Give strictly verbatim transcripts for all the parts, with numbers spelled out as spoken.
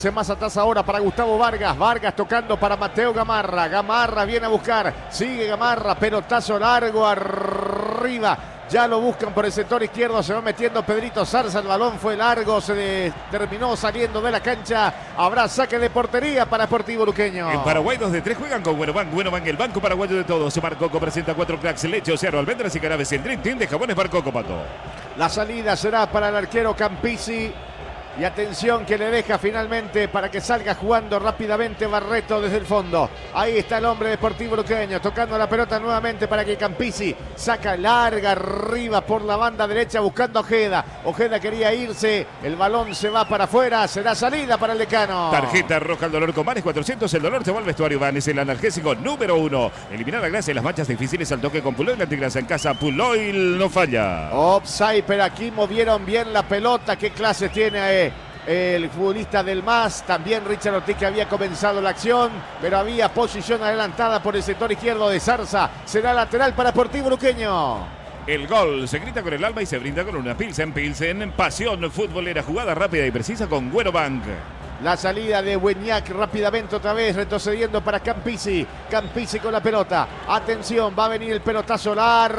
Más atrás ahora para Gustavo Vargas. Vargas tocando para Mateo Gamarra. Gamarra viene a buscar. Sigue Gamarra. Pelotazo largo arriba. Ya lo buscan por el sector izquierdo. Se va metiendo Pedrito Zarza. El balón fue largo. Se de, terminó saliendo de la cancha. Habrá saque de portería para Sportivo Luqueño. En Paraguay dos de tres juegan con Buenobank. Buenobank, el banco paraguayo de todos. Marcoco presenta cuatro cracks. Leche, Océano, Almendras y Carabes. El Dream Team de Jabones Marcoco, Pato. La salida será para el arquero Campisi. Y atención que le deja finalmente para que salga jugando rápidamente Barreto desde el fondo. Ahí está el hombre de Sportivo Luqueño tocando la pelota nuevamente para que Campisi saca larga arriba por la banda derecha buscando a Ojeda. Ojeda quería irse, el balón se va para afuera, será salida para el decano. Tarjeta roja al dolor con Vanes cuatrocientos, el dolor se va al vestuario Vanes, el analgésico número uno. Eliminar la grasa y las manchas difíciles al toque con Puloil antigrasa en casa. Puloil no falla. Offside, pero aquí movieron bien la pelota. ¿Qué clase tiene eh? el futbolista del M A S? También Richard Ortiz, que había comenzado la acción, pero había posición adelantada por el sector izquierdo de Zarza. Será lateral para Sportivo Luqueño. El gol se grita con el alma y se brinda con una Pilsen. Pilsen, pasión futbolera, jugada rápida y precisa con Buenobank. La salida de Bueniac rápidamente otra vez, retrocediendo para Campisi. Campisi con la pelota. Atención, va a venir el pelotazo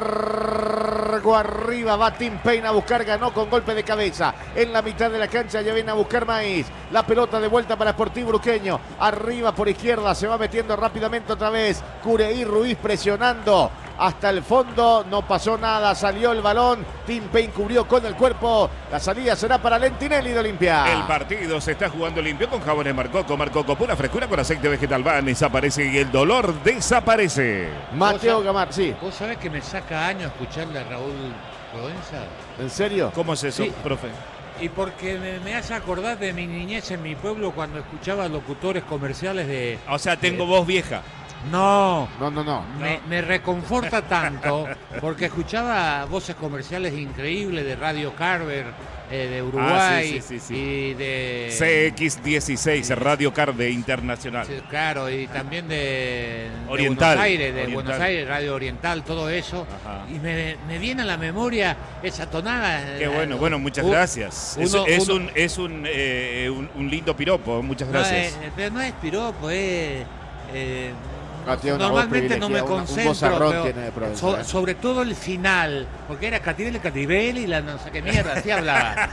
largo arriba. Va Tim Payne a buscar, ganó con golpe de cabeza. En la mitad de la cancha ya viene a buscar Maíz. La pelota de vuelta para Sportivo Luqueño. Arriba por izquierda, se va metiendo rápidamente otra vez. Cureí Ruiz presionando hasta el fondo, no pasó nada, salió el balón, Tim Payne cubrió con el cuerpo, la salida será para Lentinelli de Olimpia. El partido se está jugando limpio con Jabones Marcoco. Marcoco, pura frescura con aceite vegetal Vanes, desaparece y el dolor desaparece. Mateo Gamar, sí. ¿Vos sabés que me saca años escucharle a Raúl Provenza? ¿En serio? ¿Cómo es eso, Sí. profe? Y porque me, me hace acordar de mi niñez en mi pueblo cuando escuchaba locutores comerciales de... O sea, tengo de... voz vieja. No, No, no, no. me, me reconforta tanto porque escuchaba voces comerciales increíbles de Radio Carver, eh, de Uruguay, Ah, sí, sí, sí, sí. y de... C X dieciséis, Radio Carve Internacional. Sí, claro, y también de, de Oriental. Buenos Aires, de Oriental. Buenos Aires, Radio Oriental, todo eso. Ajá. Y me, me viene a la memoria esa tonada. Qué bueno, bueno, muchas Un- gracias. Es, uno- es uno- un, es un, eh, un, un lindo piropo, muchas No gracias. es, pero no es piropo, es... eh, Ah, tiene una voz normalmente no me privilegiada, un- un concentro, vozarrón pero tiene de Provenza, so- ¿eh? sobre todo el final, porque era Catibel, Catibel y la no sé qué mierda, así hablaba.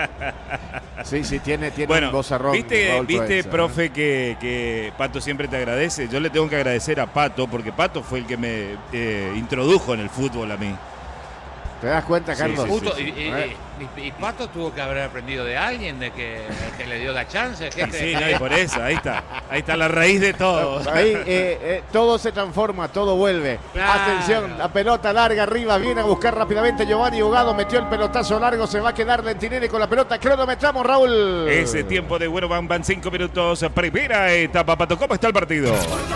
Sí, sí, tiene, tiene Bueno, un vozarrón. viste, Raúl viste Provenza, profe, que, que Pato siempre te agradece. Yo le tengo que agradecer a Pato, porque Pato fue el que me eh, introdujo en el fútbol a mí. ¿Te das cuenta, Sí, Carlos? sí, Justo, sí. y, y- Eh. y- y Pato tuvo que haber aprendido de alguien, de que, que le dio la chance. que Y te- sí, no, y por eso, ahí está. Ahí está la raíz de todo. Ahí eh, eh, todo se transforma, todo vuelve. Claro. Atención, la pelota larga arriba, viene a buscar rápidamente Giovanni Hugado, metió el pelotazo largo, se va a quedar Lentinelli con la pelota. Cronometramos, Raúl. Ese tiempo de bueno van, van cinco minutos. Primera etapa, Pato. ¿Cómo está el partido?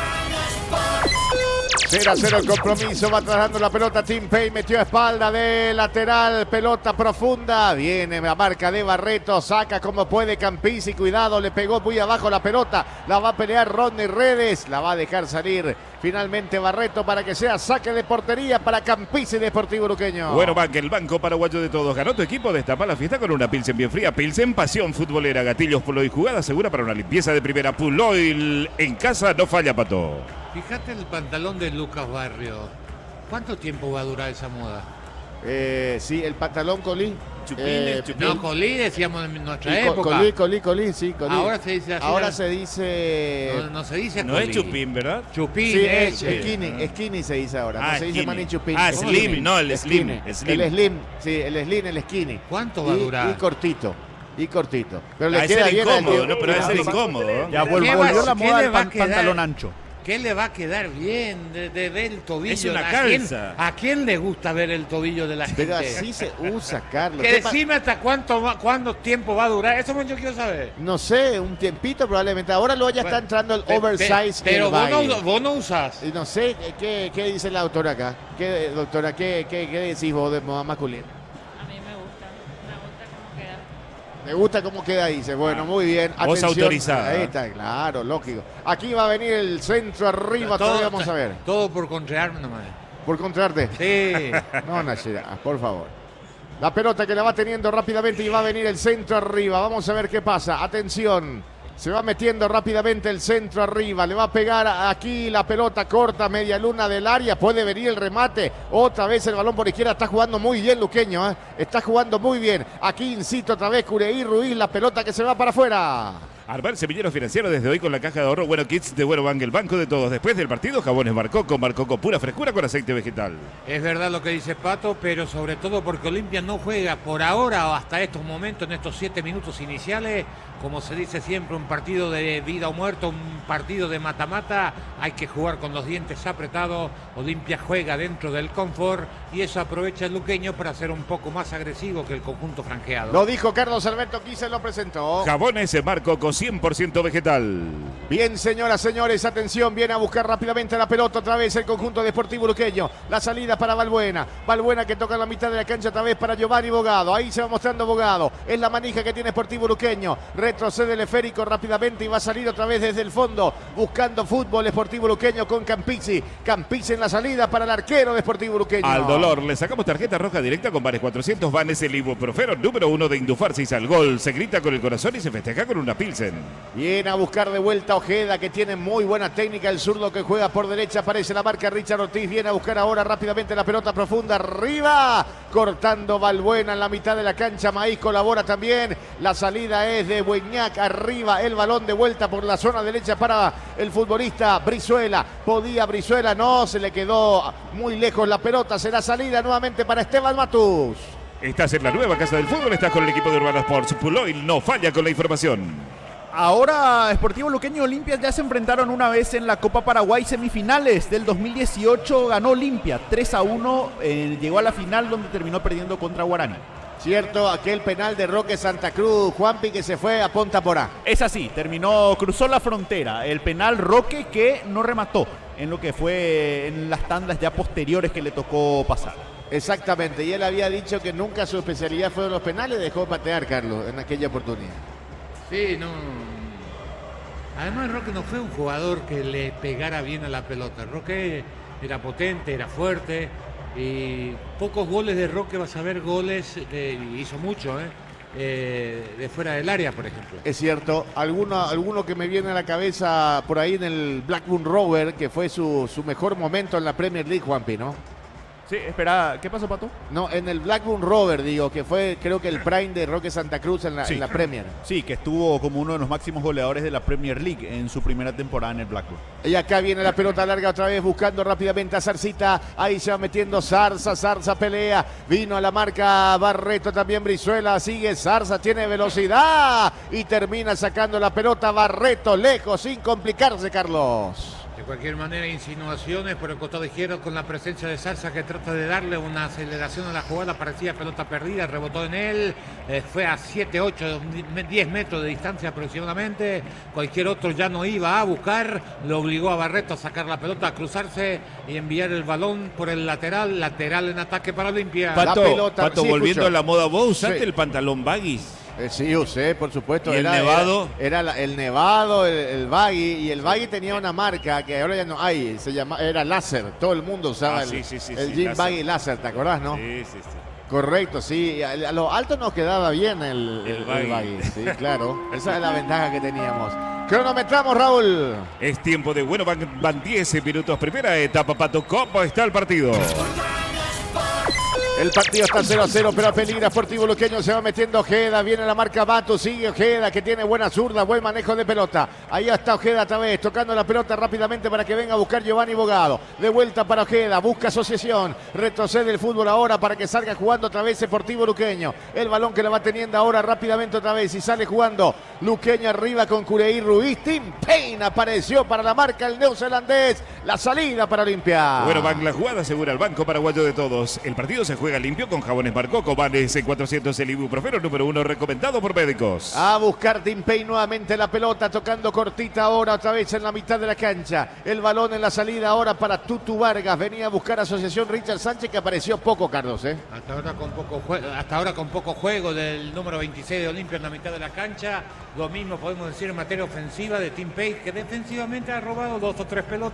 cero a cero el compromiso, va trasladando la pelota Tim Payne, metió a espalda de lateral, pelota profunda, viene la marca de Barreto, saca como puede Campisi, cuidado, le pegó muy abajo la pelota, la va a pelear Rodney Redes, la va a dejar salir finalmente Barreto para que sea saque de portería para Campisi Deportivo Luqueño. Bueno, Bank, el banco paraguayo de todos. Ganó tu equipo, destapa la fiesta con una Pilsen bien fría. Pilsen, pasión futbolera, gatillos, Puloil, jugada segura para una limpieza de primera. Puloil en casa, no falla, Pato. Fíjate el pantalón de Lucas Barrio. ¿Cuánto tiempo va a durar esa moda? Eh, sí, el pantalón colí. Chupines, Eh, chupines. No, colí decíamos en nuestra y co- época. colí, colí, colí, sí, colí. Ahora se dice así. Ahora ¿no? se dice... No, no se dice No colí. es chupín, ¿verdad? Chupín, Sí, es ese. skinny, skinny se dice ahora, Ah, no se dice skinny. maní chupín. Ah, Es slim, skinny. no, el slim, Skinny. slim. El slim, sí, el slim, el skinny. ¿Cuánto va a Y- durar? Y cortito, y cortito. Pero le Ah, ese queda era bien al incómodo, tío. ¿no? Pero debe ser Sí. incómodo. Ya ¿Qué vol- va- volvió la qué moda le del va a pan- quedar? pantalón ancho. ¿Qué le va a quedar bien de, de- del tobillo? Es una ¿A quién- calza. ¿A quién le gusta ver el tobillo de la gente? Pero así se usa, Carlos. Que ¿Qué pa- decime hasta cuánto, va- cuánto tiempo va a durar. Eso es lo que yo quiero saber. No sé, un tiempito probablemente. Ahora luego ya está Bueno, entrando el Pe- pe- oversize. Pero en vos el baile. no, vos no usás. Y no sé, ¿qué, qué dice la doctora acá? ¿Qué, doctora, qué, qué, qué decís vos de moda masculina? A mí me gusta, me gusta cómo queda. Me gusta cómo queda, dice. Bueno, muy bien. Voz Atención. autorizada. Ahí está, claro, lógico. Aquí va a venir el centro arriba, todavía vamos a ver. Todo por contrariarme nomás. Por contraarte. Sí. No, Nashira, por favor. La pelota que la va teniendo rápidamente y va a venir el centro arriba. Vamos a ver qué pasa. Atención. Se va metiendo rápidamente el centro arriba. Le va a pegar aquí la pelota corta, media luna del área. Puede venir el remate. Otra vez el balón por izquierda. Está jugando muy bien Luqueño. ¿eh? Está jugando muy bien. Aquí incita otra vez Cureí Ruiz. La pelota que se va para afuera. Armar semillero financiero desde hoy con la caja de ahorro Bueno Kids de Bueno Bank, el banco de todos. Después del partido, jabones Marcoco, Marcoco pura frescura con aceite vegetal. Es verdad lo que dice Pato, pero sobre todo porque Olimpia no juega por ahora o hasta estos momentos, en estos siete minutos iniciales, como se dice siempre, un partido de vida o muerte, un partido de mata-mata. Hay que jugar con los dientes apretados. Olimpia juega dentro del confort y eso aprovecha el luqueño para ser un poco más agresivo que el conjunto franjeado. Lo dijo Carlos Alberto Quise, lo presentó. Jabones Marcoco, cien por ciento vegetal. Bien, señoras, señores, atención, viene a buscar rápidamente la pelota otra vez el conjunto deportivo luqueño. La salida para Balbuena. Balbuena que toca la mitad de la cancha otra vez para Giovanni Bogado. Ahí se va mostrando Bogado. Es la manija que tiene Sportivo Luqueño. Retrocede el esférico rápidamente y va a salir otra vez desde el fondo. Buscando fútbol Sportivo Luqueño con Campisi. Campisi en la salida para el arquero de Sportivo Luqueño. Al dolor, le sacamos tarjeta roja directa con Vanes cuatrocientos Vanes, el ibuprofeno número uno de Indufarsis al gol. Se grita con el corazón y se festeja con una Pilsen. Viene a buscar de vuelta Ojeda, que tiene muy buena técnica. El zurdo que juega por derecha. Aparece la marca Richard Ortiz. Viene a buscar ahora rápidamente la pelota profunda. Arriba. Cortando Balbuena en la mitad de la cancha. Maíz colabora también. La salida es de Bueñac. Arriba el balón de vuelta por la zona derecha para el futbolista Brizuela. Podía Brizuela. No, se le quedó muy lejos la pelota. Será salida nuevamente para Esteban Matus. Estás en la nueva casa del fútbol. Estás con el equipo de Urbana Sports. Puloil no falla con la información. Ahora Sportivo Luqueño y Olimpia ya se enfrentaron una vez en la Copa Paraguay semifinales del dos mil dieciocho. Ganó Olimpia tres a uno, eh, llegó a la final donde terminó perdiendo contra Guaraní. Cierto, aquel penal de Roque Santa Cruz, Juanpi, que se fue a Ponta Porá. Es así, terminó, cruzó la frontera. El penal Roque que no remató en lo que fue en las tandas ya posteriores que le tocó pasar. Exactamente, y él había dicho que nunca su especialidad fueron los penales, dejó patear Carlos en aquella oportunidad. Sí, no. Además, Roque no fue un jugador que le pegara bien a la pelota. Roque era potente, era fuerte. Y pocos goles de Roque, vas a ver goles, de, hizo mucho, ¿eh? Eh, de fuera del área, por ejemplo. Es cierto, alguno, alguno que me viene a la cabeza por ahí en el Blackburn Rovers, que fue su, su mejor momento en la Premier League, Juanpi, ¿no? Sí, espera, ¿qué pasó, Pato? No, en el Blackburn Rovers, digo, que fue creo que el prime de Roque Santa Cruz en la, sí. en la Premier. Sí, que estuvo como uno de los máximos goleadores de la Premier League en su primera temporada en el Blackburn. Y acá viene la pelota larga otra vez buscando rápidamente a Zarcita. Ahí se va metiendo Zarza, Zarza pelea. Vino a la marca Barreto también Brizuela. Sigue Zarza, tiene velocidad y termina sacando la pelota Barreto lejos sin complicarse, Carlos. De cualquier manera, insinuaciones por el costado izquierdo con la presencia de Zarza, que trata de darle una aceleración a la jugada. Parecía pelota perdida, rebotó en él, eh, fue a siete, ocho, diez metros de distancia aproximadamente. Cualquier otro ya no iba a buscar, lo obligó a Barreto a sacar la pelota, a cruzarse y enviar el balón por el lateral, lateral en ataque para Olimpia. Pato, pelota, Pato sí, volviendo escucho. a la moda, vos usaste Sí. el pantalón baggies. Eh, sí, usé, por supuesto. ¿Y el era, nevado? Era, era la- el nevado, el, el baggy. Y el baggy tenía una marca que ahora ya no hay. Se llama, era láser. Todo el mundo usaba Ah, el, sí, sí, sí, el sí, jean láser. baggy láser, ¿te acordás, no? Sí, sí, sí. Correcto, sí. A, a lo alto nos quedaba bien el, El el, baggy. el baggy. Sí, claro. Esa es la ventaja que teníamos. Cronometramos, Raúl. Es tiempo de bueno, van, van diez minutos. Primera etapa, Pato. ¿Cómo está el partido? El partido está cero a cero, pero peligra Sportivo Luqueño. Se va metiendo Ojeda. Viene la marca Bato. Sigue Ojeda, que tiene buena zurda, buen manejo de pelota. Ahí está Ojeda otra vez, tocando la pelota rápidamente para que venga a buscar Giovanni Bogado. De vuelta para Ojeda. Busca asociación. Retrocede el fútbol ahora para que salga jugando otra vez Sportivo Luqueño. El balón que lo va teniendo ahora rápidamente otra vez. Y sale jugando Luqueño arriba con Cureí Ruiz. Tim Payne apareció para la marca el neozelandés. La salida para Olimpia. Bueno, van la jugada segura el Banco Paraguayo de Todos. El partido se juega limpio con jabones Marcoco, Vanes en cuatrocientos, el ibuprofeno número uno recomendado por médicos. A buscar Tim Payne nuevamente la pelota, tocando cortita ahora otra vez en la mitad de la cancha. El balón en la salida ahora para Tutu Vargas. Venía a buscar asociación Richard Sánchez, que apareció poco, Carlos, ¿eh? Hasta ahora con poco juego, hasta ahora con poco juego del número veintiséis de Olimpia en la mitad de la cancha. Lo mismo podemos decir en materia ofensiva de Tim Payne, que defensivamente ha robado dos o tres pelotas,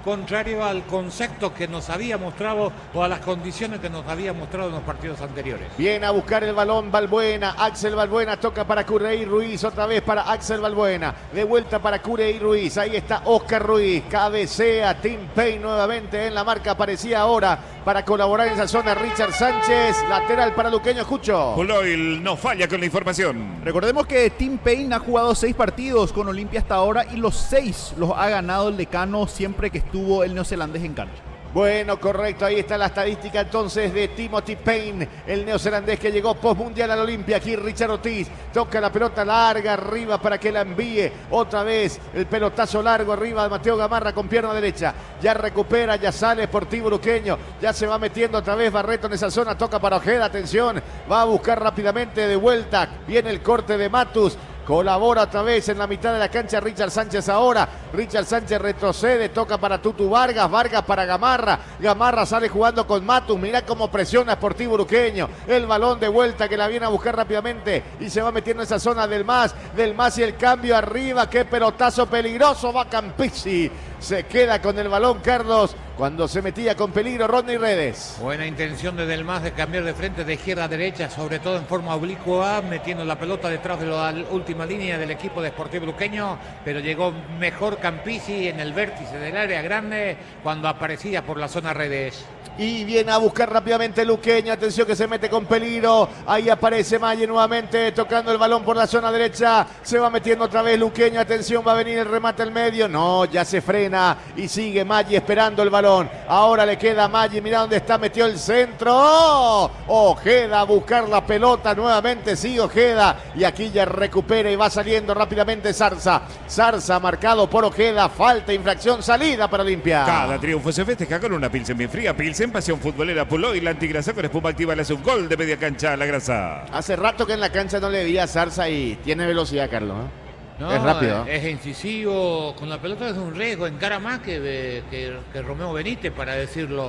contrario al concepto que nos había mostrado o a las condiciones que nos había mostrado en los partidos anteriores. Viene a buscar el balón Balbuena, Axel Balbuena toca para Curey Ruiz, otra vez para Axel Balbuena, de vuelta para Curey Ruiz, ahí está Oscar Ruiz, cabecea Tim Payne nuevamente en la marca, aparecía ahora para colaborar en esa zona Richard Sánchez, lateral para Luqueño. Jucho. Puloil no falla con la información. Recordemos que Tim Payne ha jugado seis partidos con Olimpia hasta ahora y los seis los ha ganado el decano siempre que estuvo el neozelandés en cancha. Bueno, correcto, ahí está la estadística entonces de Timothy Payne, el neozelandés que llegó postmundial al Olimpia. Aquí Richard Ortiz toca la pelota larga arriba para que la envíe otra vez, el pelotazo largo arriba de Mateo Gamarra con pierna derecha, ya recupera, ya sale Sportivo Luqueño, ya se va metiendo otra vez Barreto en esa zona, toca para Ojeda, atención, va a buscar rápidamente de vuelta, viene el corte de Matus. Colabora otra vez en la mitad de la cancha Richard Sánchez ahora. Richard Sánchez retrocede, toca para Tutu Vargas, Vargas para Gamarra. Gamarra sale jugando con Matus. Mirá cómo presiona Sportivo Luqueño. El balón de vuelta que la viene a buscar rápidamente y se va metiendo en esa zona del Mas. Del Mas y el cambio arriba. Qué pelotazo peligroso. Va Campisi. Se queda con el balón Carlos cuando se metía con peligro Rodney Redes. Buena intención de Del Mas de cambiar de frente de izquierda a derecha, sobre todo en forma oblicua, metiendo la pelota detrás de la última línea del equipo de Sportivo Luqueño, pero llegó mejor Campisi en el vértice del área grande cuando aparecía por la zona Redes. Y viene a buscar rápidamente Luqueño, atención que se mete con peligro, ahí aparece Malle nuevamente tocando el balón por la zona derecha, se va metiendo otra vez Luqueño, atención va a venir el remate al medio, no, ya se frena y sigue Malle esperando el balón, ahora le queda a Malle, mira dónde está, metió el centro, ¡oh! Ojeda a buscar la pelota nuevamente, sí Ojeda, y aquí ya recupera y va saliendo rápidamente Zarza, Zarza marcado por Ojeda, falta, infracción, salida para Olimpia. Cada triunfo se festeja con una Pilsen bien fría, Pilsen pasión futbolera Puloil, la antigrasa con espuma activa le hace un gol de media cancha a la grasa. Hace rato que en la cancha no le vi a Zarza y tiene velocidad, Carlos, ¿eh? No, es rápido. Es, es incisivo, con la pelota es un riesgo, encara más que, que, que Romeo Benítez, para decirlo,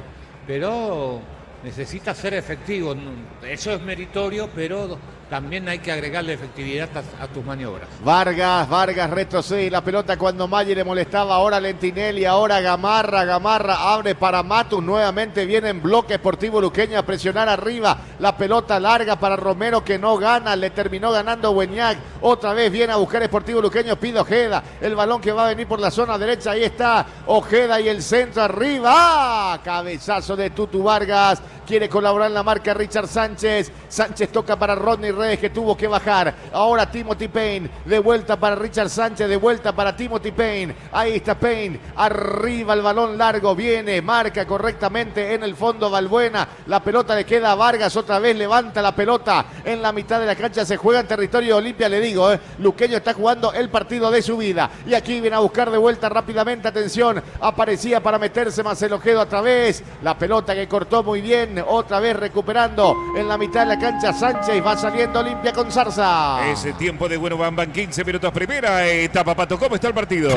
pero necesita ser efectivo. Eso es meritorio, pero también hay que agregarle efectividad a, a tus maniobras. Vargas, Vargas retrocede la pelota cuando Malle le molestaba, ahora Lentinelli, ahora Gamarra, Gamarra abre para Matus, nuevamente viene en bloque Sportivo Luqueño a presionar arriba, la pelota larga para Romero que no gana, le terminó ganando Bueñac, otra vez viene a buscar Sportivo Luqueño, pide Ojeda, el balón que va a venir por la zona derecha, ahí está Ojeda y el centro arriba, ¡ah! Cabezazo de Tutu Vargas, quiere colaborar en la marca Richard Sánchez, Sánchez toca para Rodney Redes que tuvo que bajar, ahora Timothy Payne, de vuelta para Richard Sánchez, de vuelta para Timothy Payne, ahí está Payne, arriba el balón largo, viene, marca correctamente en el fondo Balbuena, la pelota le queda a Vargas, otra vez levanta la pelota en la mitad de la cancha, se juega en territorio de Olimpia, le digo, eh, Luqueño está jugando el partido de su vida, y aquí viene a buscar de vuelta rápidamente, atención, aparecía para meterse Marcelo Ojeda otra vez, la pelota que cortó muy bien, otra vez recuperando en la mitad de la cancha Sánchez, va saliendo Olimpia con Zarza. Ese tiempo de bueno van, van quince minutos primera etapa, Pato, ¿cómo está el partido?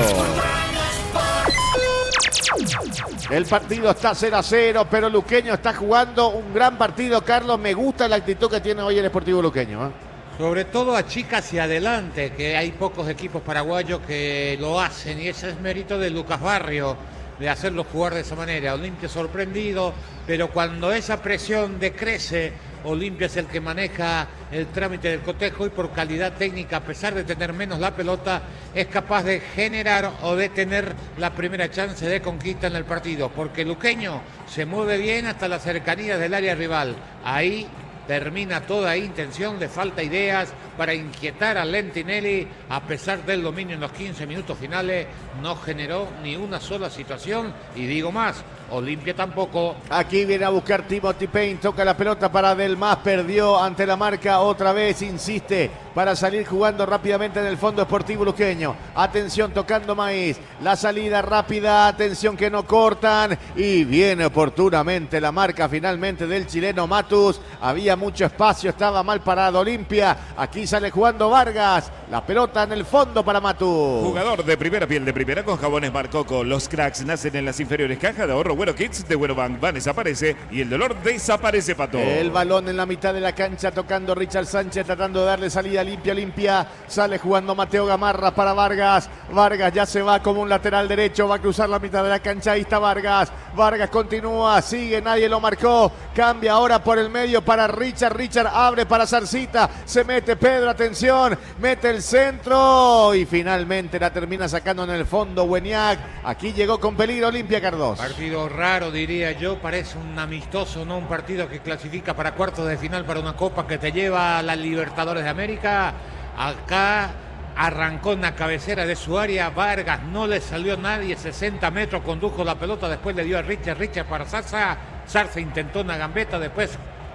El partido está cero a cero, pero Luqueño está jugando un gran partido, Carlos, me gusta la actitud que tiene hoy el Sportivo Luqueño, ¿eh? Sobre todo achica hacia adelante, que hay pocos equipos paraguayos que lo hacen, y ese es mérito de Lucas Barrio, de hacerlo jugar de esa manera. Olimpia sorprendido, pero cuando esa presión decrece, Olimpia es el que maneja el trámite del cotejo y por calidad técnica, a pesar de tener menos la pelota, es capaz de generar o de tener la primera chance de conquista en el partido, porque Luqueño se mueve bien hasta las cercanías del área rival. Ahí termina toda intención, le falta ideas para inquietar a Lentinelli, a pesar del dominio en los quince minutos finales, no generó ni una sola situación, y digo más, Olimpia tampoco. Aquí viene a buscar Timothy Payne, toca la pelota para Del Mas, perdió ante la marca, otra vez insiste para salir jugando rápidamente en el fondo Sportivo Luqueño. Atención tocando Maíz, la salida rápida, atención que no cortan, y viene oportunamente la marca finalmente del chileno Matus. Había mucho espacio, estaba mal parado Olimpia, aquí sale jugando Vargas. La pelota en el fondo para Matus. Jugador de primera, piel de primera con jabones Barcoco. Los cracks nacen en las inferiores. Caja de ahorro Bueno Kids de Bueno Bank. Van desaparece y el dolor desaparece, Pato. El balón en la mitad de la cancha tocando Richard Sánchez, tratando de darle salida limpia, limpia. Sale jugando Mateo Gamarra para Vargas. Vargas ya se va como un lateral derecho. Va a cruzar la mitad de la cancha. Ahí está Vargas. Vargas continúa, sigue, nadie lo marcó. Cambia ahora por el medio para Richard. Richard abre para Zarcita. Se mete Pedro, atención. Mete el centro y finalmente la termina sacando en el fondo Weniak. Aquí llegó con peligro Olimpia, Cardos. Partido raro, diría yo. Parece un amistoso, no un partido que clasifica para cuartos de final para una copa que te lleva a la Libertadores de América. Acá arrancó en la cabecera de su área. Vargas no le salió nadie. sesenta metros condujo la pelota. Después le dio a Richard. Richard para Zarza. Zarza intentó una gambeta. Después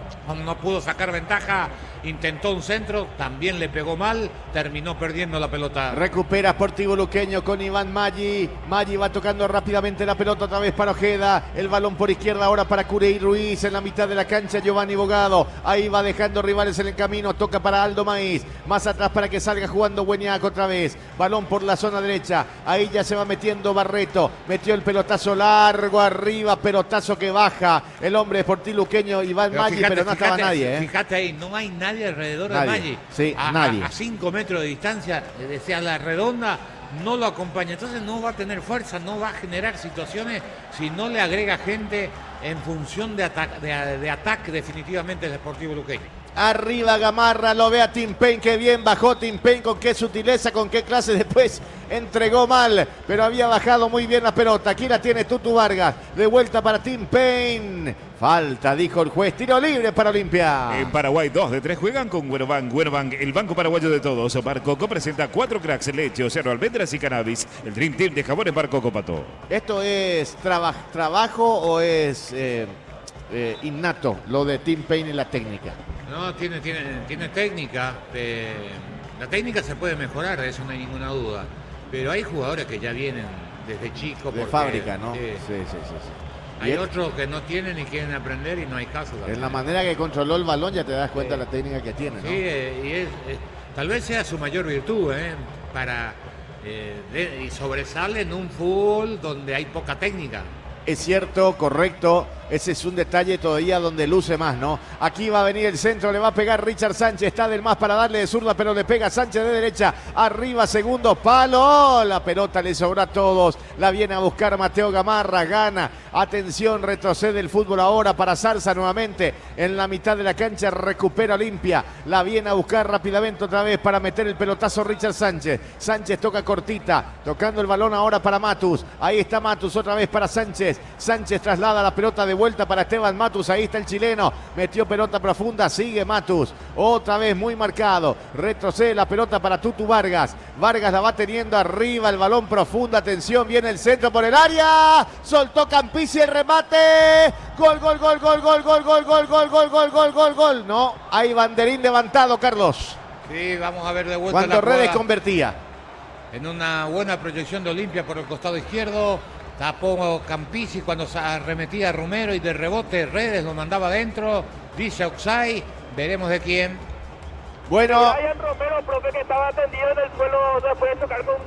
no pudo sacar ventaja, intentó un centro, también le pegó mal, terminó perdiendo la pelota. Recupera Sportivo Luqueño con Iván Maggi. Maggi va tocando rápidamente la pelota otra vez para Ojeda. El balón por izquierda ahora para Curey Ruiz. En la mitad de la cancha Giovanni Bogado. Ahí va dejando rivales en el camino. Toca para Aldo Maíz. Más atrás para que salga jugando Weniak otra vez. Balón por la zona derecha. Ahí ya se va metiendo Barreto. Metió el pelotazo largo arriba. Pelotazo que baja el hombre de Sportivo Luqueño, Iván Pero Maggi, fíjate, pero no fíjate, estaba nadie. ¿eh? Fíjate ahí, no hay nadie alrededor Nadie, de Maggi. sí, a, nadie. A, a cinco metros de distancia, desde a la redonda, no lo acompaña. Entonces no va a tener fuerza, no va a generar situaciones si no le agrega gente en función de, ata de, de ataque definitivamente el Sportivo Luqueño. Arriba Gamarra, lo ve a Tim Payne, qué bien bajó Tim Payne, con qué sutileza, con qué clase, después entregó mal, pero había bajado muy bien la pelota. Aquí la tiene Tutu Vargas, de vuelta para Tim Payne. Falta, dijo el juez, tiro libre para Olimpia. En Paraguay, dos de tres juegan con Bueno Bank. Bueno Bank, el banco paraguayo de todos. Barcoco presenta cuatro cracks, leche, océano, almendras y cannabis. El Dream Team de jabones Barcoco, Pato. ¿Esto es traba trabajo o es eh, eh, innato, lo de Tim Payne y la técnica? No, tiene, tiene, tiene técnica. Eh, la técnica se puede mejorar, de eso no hay ninguna duda. Pero hay jugadores que ya vienen desde chicos. De porque, fábrica, ¿no? eh, Sí, sí, sí, sí. Hay Y es- otros que no tienen y quieren aprender y no hay caso. En la manera que controló el balón ya te das cuenta de la técnica que tiene, ¿no? Sí, eh, y es, eh, tal vez sea su mayor virtud, ¿eh? Para, eh, de- y sobresale en un fútbol donde hay poca técnica. Es cierto, correcto. Ese es un detalle todavía donde luce más, ¿no? Aquí va a venir el centro, le va a pegar Richard Sánchez. Está del más para darle de zurda, pero le pega Sánchez de derecha. Arriba, segundo palo. La pelota le sobra a todos. La viene a buscar Mateo Gamarra. Gana. Atención, retrocede el fútbol ahora para Zarza nuevamente. En la mitad de la cancha recupera Olimpia. La viene a buscar rápidamente otra vez para meter el pelotazo Richard Sánchez. Sánchez toca cortita. Tocando el balón ahora para Matus. Ahí está Matus otra vez para Sánchez. Sánchez traslada la pelota de vuelta para Esteban Matus. Ahí está el chileno. Metió pelota profunda. Sigue Matus. Otra vez muy marcado. Retrocede la pelota para Tutu Vargas. Vargas la va teniendo arriba. El balón profundo. Atención. Viene el centro por el área. Soltó Campisi el remate. Gol, gol, gol, gol, gol, gol, gol, gol, gol, gol, gol, gol, gol, gol. No, hay banderín levantado, Carlos. Sí, vamos a ver de vuelta Cuando la Redes jugada convertía. en una buena proyección de Olimpia por el costado izquierdo. Tapó Campisi cuando se arremetía a Romero y de rebote Redes lo mandaba adentro. Dice Oxay, veremos de quién. Bueno, Brian Romero, profe, que estaba tendido en el suelo después de tocar con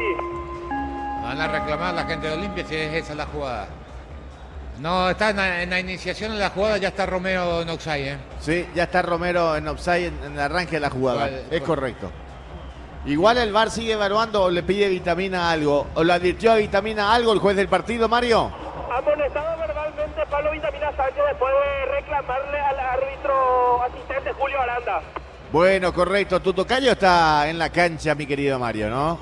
Campisi. Van a reclamar la gente de Olimpia si es esa la jugada. No, está en la, en la iniciación de la jugada, ya está Romero en Oxay, ¿eh? sí, ya está Romero en offside en, en el arranque de la jugada. Igual, Es igual. correcto. Igual el V A R sigue evaluando o le pide vitamina algo. ¿O le advirtió a vitamina algo el juez del partido, Mario? Amonestado verbalmente Pablo Vitamina Sánchez después de reclamarle al árbitro asistente Julio Aranda. Bueno, correcto. Tu tocayo está en la cancha, mi querido Mario, ¿no?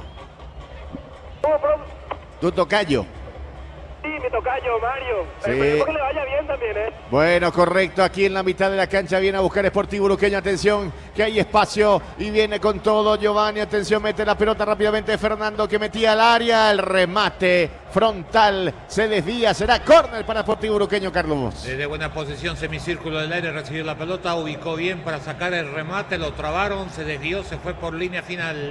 ¿Cómo, profe? Tu tocayo. Sí, mi tocayo, Mario. Sí. Esperemos que le vaya bien también, ¿eh? Bueno, correcto. Aquí en la mitad de la cancha viene a buscar Sportivo Luqueño. Atención, que hay espacio y viene con todo Giovanni. Atención, mete la pelota rápidamente Fernando, que metía al área. El remate frontal se desvía. Será córner para Sportivo Luqueño, Carlos. Desde buena posición, semicírculo del aire, recibió la pelota, ubicó bien para sacar el remate, lo trabaron, se desvió, se fue por línea final.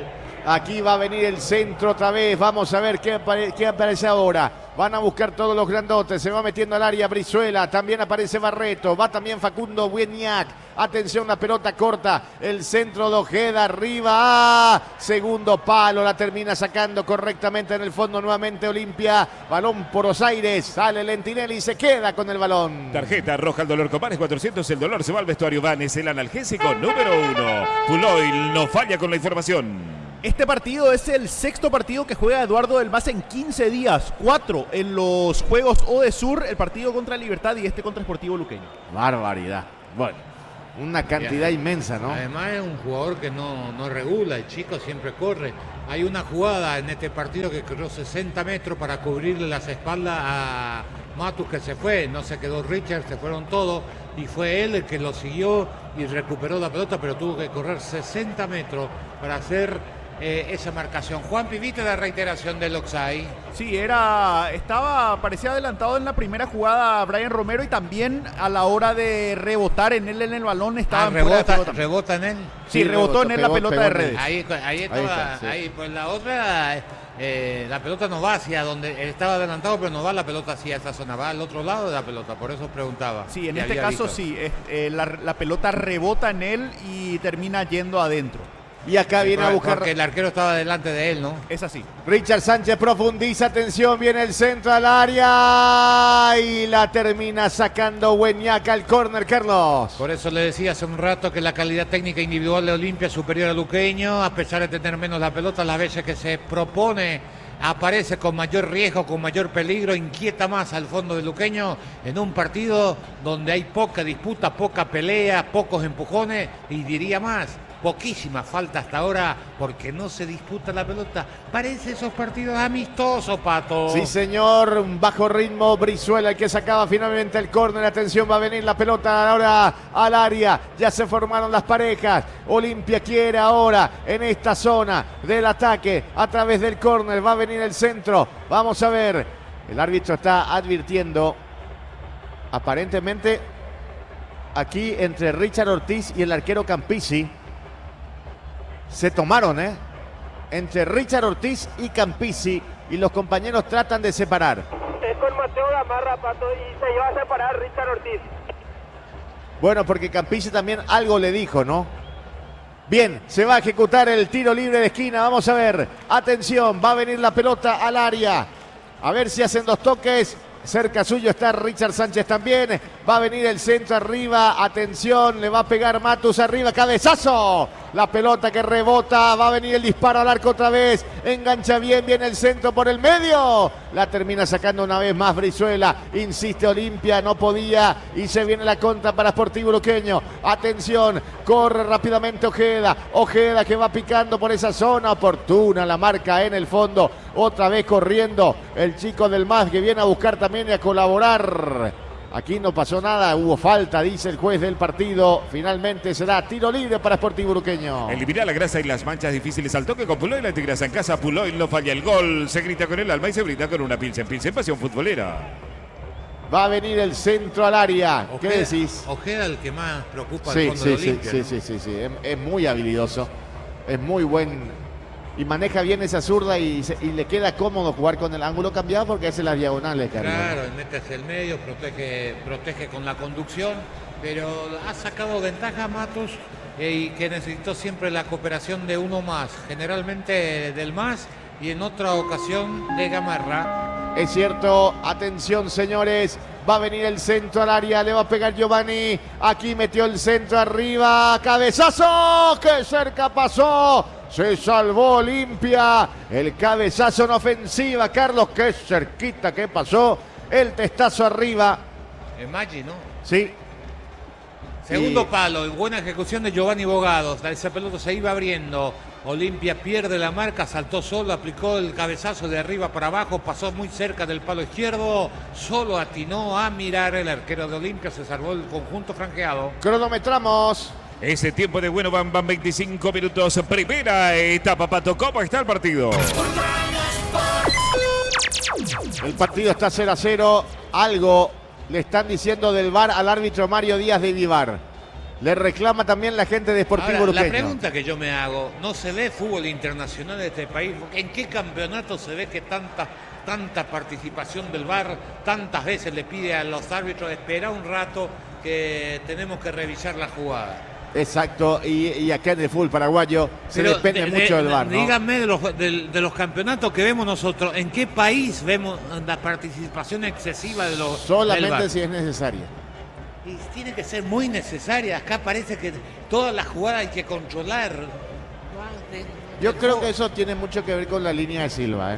Aquí va a venir el centro otra vez. Vamos a ver qué, apare qué aparece ahora. Van a buscar todos los grandotes. Se va metiendo al área Brizuela. También aparece Barreto. Va también Facundo Bueniac. Atención, la pelota corta. El centro de Ojeda arriba. ¡Ah! Segundo palo. La termina sacando correctamente en el fondo nuevamente Olimpia. Balón por los aires. Sale Lentinelli y se queda con el balón. Tarjeta roja al dolor Copanes cuatrocientos. El dolor se va al vestuario. Van es el analgésico número uno. Puloil no falla con la información. Este partido es el sexto partido que juega Eduardo del Mas en quince días. Cuatro en los Juegos Odesur, el partido contra Libertad y este contra Sportivo Luqueño. Barbaridad. Bueno, una cantidad y, inmensa, ¿no? Además es un jugador que no, no regula, el chico siempre corre. Hay una jugada en este partido que corrió sesenta metros para cubrirle las espaldas a Matus, que se fue, no se quedó Richard, se fueron todos y fue él el que lo siguió y recuperó la pelota, pero tuvo que correr sesenta metros para hacer Eh, esa marcación. Juan, ¿viste la reiteración del Oxai? Sí, era, estaba, parecía adelantado en la primera jugada Brian Romero y también a la hora de rebotar en él en el balón estaba ah, en fuera de rebota, juego. ¿Rebota en él? Sí, Sí, rebotó rebotó, en él pegó, la pelota pegó de en él. redes. Ahí, ahí estaba, Ahí ahí, está, sí. pues la otra, eh, la pelota no va hacia donde él estaba adelantado, pero no va la pelota hacia esa zona, va al otro lado de la pelota, por eso preguntaba. Sí, en si este había caso visto. sí, es, eh, la, la pelota rebota en él y termina yendo adentro. Y acá viene a buscar. Porque el arquero estaba delante de él, ¿no? Es así. Richard Sánchez profundiza, atención, viene el centro al área y la termina sacando Bueniac al córner, Carlos. Por eso le decía hace un rato que la calidad técnica individual de Olimpia es superior a Luqueño, a pesar de tener menos la pelota, las veces que se propone aparece con mayor riesgo, con mayor peligro, inquieta más al fondo de Luqueño en un partido donde hay poca disputa, poca pelea, pocos empujones y diría más, poquísima falta hasta ahora porque no se disputa la pelota. Parece esos partidos amistosos, Pato. Sí, señor, un bajo ritmo, Brizuela el que sacaba finalmente el córner. Atención, va a venir la pelota ahora al área. Ya se formaron las parejas. Olimpia quiere ahora en esta zona del ataque a través del córner. Va a venir el centro. Vamos a ver. El árbitro está advirtiendo aparentemente aquí entre Richard Ortiz y el arquero Campisi. Se tomaron, ¿eh? Entre Richard Ortiz y Campisi y los compañeros tratan de separar. Es con Mateo Gamarra, Pato, y se iba a separar Richard Ortiz. Bueno, porque Campisi también algo le dijo, ¿no? Bien, se va a ejecutar el tiro libre de esquina. Vamos a ver. Atención, va a venir la pelota al área. A ver si hacen dos toques. Cerca suyo está Richard Sánchez también. Va a venir el centro arriba. Atención, le va a pegar Matus arriba. Cabezazo. La pelota que rebota. Va a venir el disparo al arco otra vez. Engancha bien, viene el centro por el medio. La termina sacando una vez más Brizuela. Insiste Olimpia, no podía. Y se viene la contra para Sportivo Luqueño. Atención, corre rápidamente Ojeda. Ojeda que va picando por esa zona. Oportuna la marca en el fondo. Otra vez corriendo el chico del M A S que viene a buscar también y a colaborar. Aquí no pasó nada, hubo falta, dice el juez del partido. Finalmente será tiro libre para Sportivo Luqueño. Elimina la grasa y las manchas difíciles al toque con Puloil Antigrasa en casa. Puloil no falla el gol. Se grita con el alma y se brinda con una Pilsen. Pilsen pasión futbolera. Va a venir el centro al área. ¿Qué Ojeda, decís? Ojeda el que más preocupa Sí, al fondo sí, de sí, Olimpia. sí, ¿no? sí, sí, sí. Es, es muy habilidoso. Es muy buen. Y maneja bien esa zurda y, se- y le queda cómodo jugar con el ángulo cambiado porque hace las diagonales, Carlos. Claro, él mete hacia el medio, protege, protege con la conducción, pero ha sacado ventaja Matus eh, y que necesitó siempre la cooperación de uno más, generalmente del M A S y en otra ocasión de Gamarra. Es cierto, atención señores, va a venir el centro al área, le va a pegar Giovanni, aquí metió el centro arriba, cabezazo, que cerca pasó, se salvó Olimpia, el cabezazo en ofensiva, Carlos, qué cerquita que pasó, el testazo arriba, En Maggi, ¿no? sí. Segundo Y- palo, buena ejecución de Giovanni Bogados, ese pelota se iba abriendo. Olimpia pierde la marca, saltó solo, aplicó el cabezazo de arriba para abajo, pasó muy cerca del palo izquierdo, solo atinó a mirar el arquero de Olimpia, se salvó el conjunto franqueado. Cronometramos. Ese tiempo de bueno van, van veinticinco minutos. Primera etapa, Pato. ¿Cómo está el partido? El partido está cero a cero. Algo le están diciendo del V A R al árbitro Mario Díaz de Vivar. Le reclama también la gente de Sportivo Ahora, Luqueño. la pregunta que yo me hago, ¿no se ve fútbol internacional de este país? ¿En qué campeonato se ve que tanta, tanta participación del V A R, tantas veces le pide a los árbitros, espera un rato que tenemos que revisar la jugada? Exacto, y, y acá en el fútbol paraguayo se Pero depende de- mucho de- del V A R, ¿no? Díganme de los, de, de los campeonatos que vemos nosotros, ¿en qué país vemos la participación excesiva de los del V A Solamente R? si es necesaria. Y tiene que ser muy necesaria. Acá parece que todas las jugadas hay que controlar. Yo creo que eso tiene mucho que ver con la línea de Silva, ¿eh?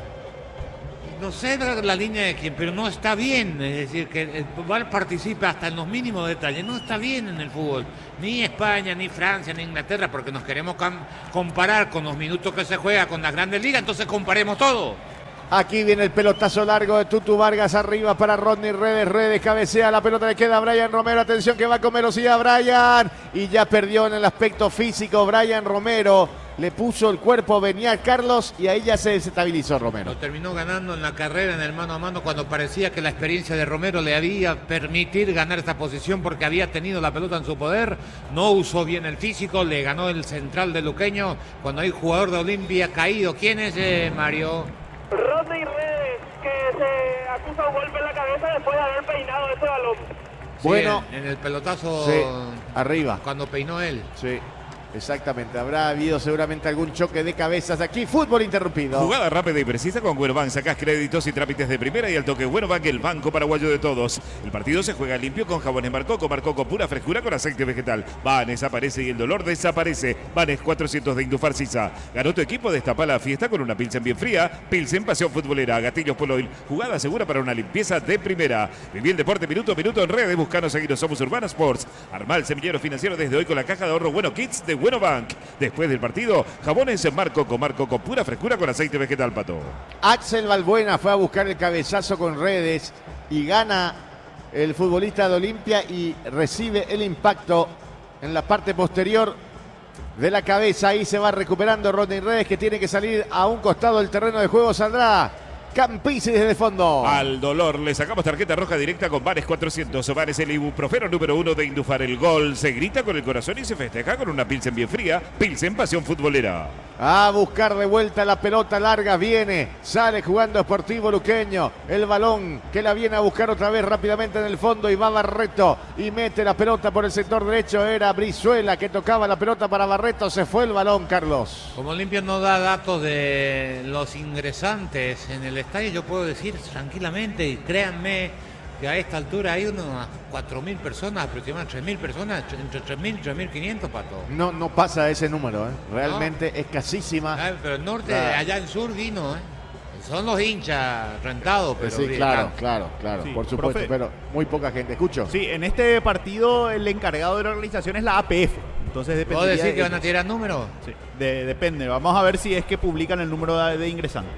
No sé la, la línea de quién, pero no está bien. Es decir, que el V A R participa hasta en los mínimos detalles. No está bien en el fútbol. Ni España, ni Francia, ni Inglaterra, porque nos queremos cam- comparar con los minutos que se juega con las grandes ligas. Entonces comparemos todo. Aquí viene el pelotazo largo de Tutu Vargas arriba para Rodney Redes. Redes cabecea, la pelota le queda a Brian Romero. Atención que va con velocidad Brian. Y ya perdió en el aspecto físico Brian Romero. Le puso el cuerpo a Beniat Carlos y ahí ya se desestabilizó Romero. Lo terminó ganando en la carrera en el mano a mano cuando parecía que la experiencia de Romero le había permitir ganar esta posición porque había tenido la pelota en su poder. No usó bien el físico, le ganó el central de Luqueño cuando hay jugador de Olimpia caído. ¿Quién es, eh, Mario? Rodney Redes, que se acusa un golpe en la cabeza después de haber peinado ese balón. Sí, Bueno. en, en el pelotazo Sí, arriba. cuando peinó él. Sí, exactamente. Habrá habido seguramente algún choque de cabezas aquí. Fútbol interrumpido. Jugada rápida y precisa con Buenobank. Sacás créditos y trámites de primera y al toque Buenobank, el banco paraguayo de todos. El partido se juega limpio con jabones Marcoco. Marcoco pura frescura con aceite vegetal. Vanes aparece y el dolor desaparece. Vanes cuatrocientos de Indufar Sisa. Ganó tu equipo, destapa la fiesta con una Pilsen bien fría. Pilsen pasión futbolera. Gatillos Poloil. Jugada segura para una limpieza de primera. Viví el deporte minuto a minuto en redes. Buscanos, seguiros. Somos Urbana Sports. Armá el semillero financiero desde hoy con la caja de ahorro Bueno Kids de Buenobank. Después del partido, jabones en Marcoco. Marcoco pura frescura con aceite vegetal, Pato. Axel Balbuena fue a buscar el cabezazo con Redes y gana el futbolista de Olimpia y recibe el impacto en la parte posterior de la cabeza. Ahí se va recuperando Rodney Redes, que tiene que salir a un costado del terreno de juego. Saldrá Campisi desde el fondo. Al dolor le sacamos tarjeta roja directa con Vanes cuatrocientos. Vanes el ibuprofeno número uno de Indufar. El gol se grita con el corazón y se festeja con una Pilsen bien fría. Pilsen pasión futbolera. A buscar de vuelta la pelota larga, viene, sale jugando Sportivo Luqueño, el balón que la viene a buscar otra vez rápidamente en el fondo y va Barreto y mete la pelota por el sector derecho, era Brizuela que tocaba la pelota para Barreto, se fue el balón, Carlos. Como Olimpia no da datos de los ingresantes en el estadio, yo puedo decir tranquilamente, y créanme, que a esta altura hay unas cuatro mil personas, aproximadamente tres mil personas, entre tres mil y tres mil quinientos, Pato. No, no pasa ese número, ¿eh? Realmente No. escasísima. Ah, pero el norte, Claro. allá en sur vino, ¿eh? Son los hinchas rentados, pero sí, bien, claro, claro, claro, Sí, por supuesto, profe. pero muy poca gente. Escucho. Sí, en este partido el encargado de la organización es la A P F. Entonces depende. ¿Puedo decir que van a tirar números? Sí, de- depende. Vamos a ver si es que publican el número de, de ingresantes.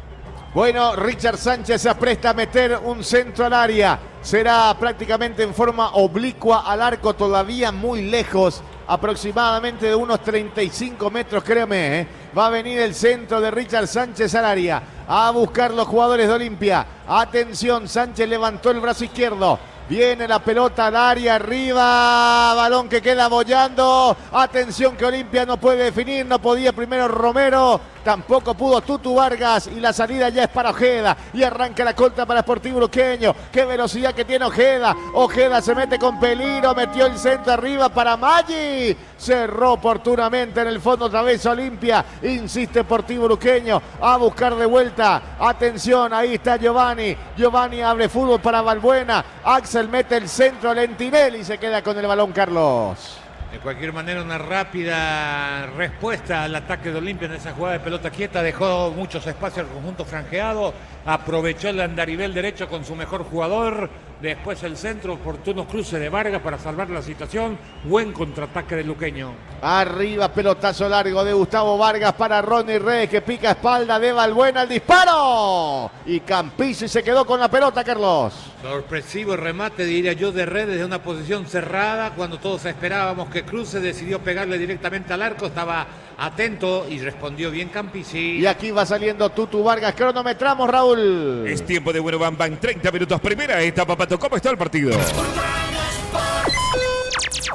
Bueno, Richard Sánchez se apresta a meter un centro al área. Será prácticamente en forma oblicua al arco, todavía muy lejos, aproximadamente de unos treinta y cinco metros, créame. ¿eh? Va a venir el centro de Richard Sánchez al área. A buscar los jugadores de Olimpia. Atención, Sánchez levantó el brazo izquierdo. Viene la pelota al área, arriba, balón que queda bollando. Atención que Olimpia no puede definir, no podía primero Romero, tampoco pudo Tutu Vargas y la salida ya es para Ojeda. Y arranca la contra para Sportivo Luqueño. Qué velocidad que tiene Ojeda. Ojeda se mete con peligro, metió el centro arriba para Maggi. Cerró oportunamente en el fondo otra vez Olimpia. Insiste Sportivo Luqueño a buscar de vuelta. Atención, ahí está Giovanni. Giovanni abre fútbol para Balbuena. Axel mete el centro, Lentinelli se queda con el balón, Carlos. De cualquier manera, una rápida respuesta al ataque de Olimpia en esa jugada de pelota quieta. Dejó muchos espacios al conjunto franjeado. Aprovechó el andarivel derecho con su mejor jugador. Después el centro, oportunos cruces de Vargas para salvar la situación. Buen contraataque de Luqueño. Arriba, pelotazo largo de Gustavo Vargas para Ronnie Reyes que pica espalda de Balbuena, el disparo. Y Campisi se quedó con la pelota, Carlos. Sorpresivo remate, diría yo, de Redes de una posición cerrada. Cuando todos esperábamos que cruce, decidió pegarle directamente al arco. Estaba atento y respondió bien Campisi. Y aquí va saliendo Tutu Vargas. Cronometramos, Raúl. Es tiempo de Buenobank. Van treinta minutos primera etapa, Pato. ¿Cómo está el partido?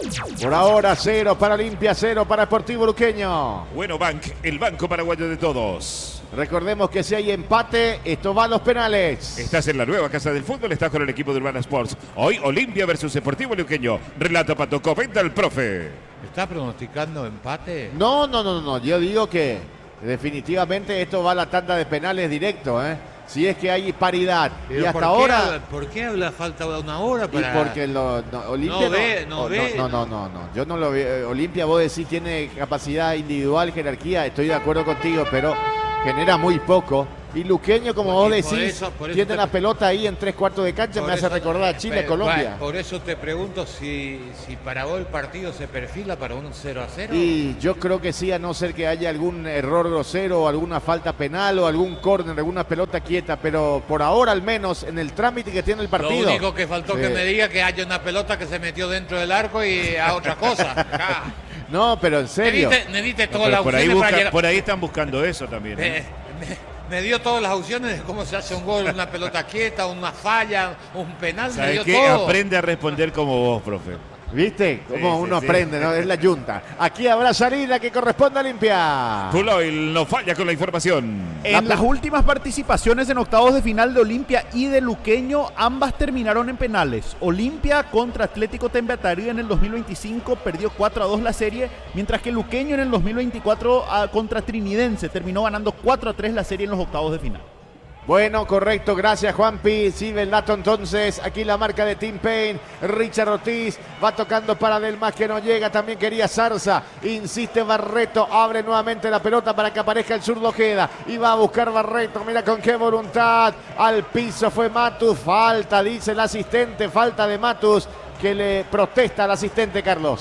Por ahora cero para Olimpia, cero para Sportivo Luqueño. Bueno, Bank, el banco paraguayo de todos. Recordemos que si hay empate, esto va a los penales. Estás en la nueva casa del fútbol, estás con el equipo de Urbana Sports. Hoy Olimpia versus Sportivo Luqueño. Relata Pato, comenta el profe. ¿Está pronosticando empate? No, no, no, no. Yo digo que definitivamente esto va a la tanda de penales directo, ¿eh? Si es que hay paridad. Pero Y hasta ¿por qué ahora. habla- ¿Por qué habla falta una hora para...? Y porque lo, no, Olimpia No ve, no oh, ve. No, no, no, no. Yo no lo veo. Olimpia, vos decís, tiene capacidad individual, jerarquía. Estoy de acuerdo contigo, pero genera muy poco. Y Luqueño, como vos Y por decís, eso- por eso tiene te- la pelota ahí en tres cuartos de cancha. Por Me hace eso- recordar a Chile, pero, Colombia. bueno, por eso te pregunto si, si para vos el partido se perfila para un cero a cero. Y yo creo que sí, a no ser que haya algún error grosero, o alguna falta penal o algún córner, alguna pelota quieta, pero por ahora al menos en el trámite que tiene el partido. Lo único que faltó Sí. que me diga que haya una pelota que se metió dentro del arco y a otra cosa. Ah, No, pero en me serio. diste, me diste No, todas pero las por, ahí opciones para busca- llegar- por ahí están buscando eso también. ¿eh? me, me- me dio todas las opciones de cómo se hace un gol, una pelota quieta, una falla, un penal, me ¿Sabes dio qué? todo. Aprende a responder como vos, profe. ¿Viste? Cómo Sí, uno sí, aprende, sí. ¿no? Es la yunta. Aquí habrá salida que corresponde a Olimpia. Full Oil no falla con la información. En las últimas participaciones en octavos de final de Olimpia y de Luqueño, ambas terminaron en penales. Olimpia contra Atlético Tembeatarí en el dos mil veinticinco perdió cuatro a dos la serie, mientras que Luqueño en el dos mil veinticuatro ah, contra Trinidense terminó ganando cuatro a tres la serie en los octavos de final. Bueno, correcto, gracias Juanpi. Sigue el dato entonces. Aquí la marca de Tim Payne. Richard Ortiz va tocando para Delmas que no llega. También quería Zarza. Insiste Barreto. Abre nuevamente la pelota para que aparezca el zurdo Ojeda. Y va a buscar Barreto. Mira con qué voluntad. Al piso fue Matus. Falta, dice el asistente. Falta de Matus que le protesta al asistente Carlos.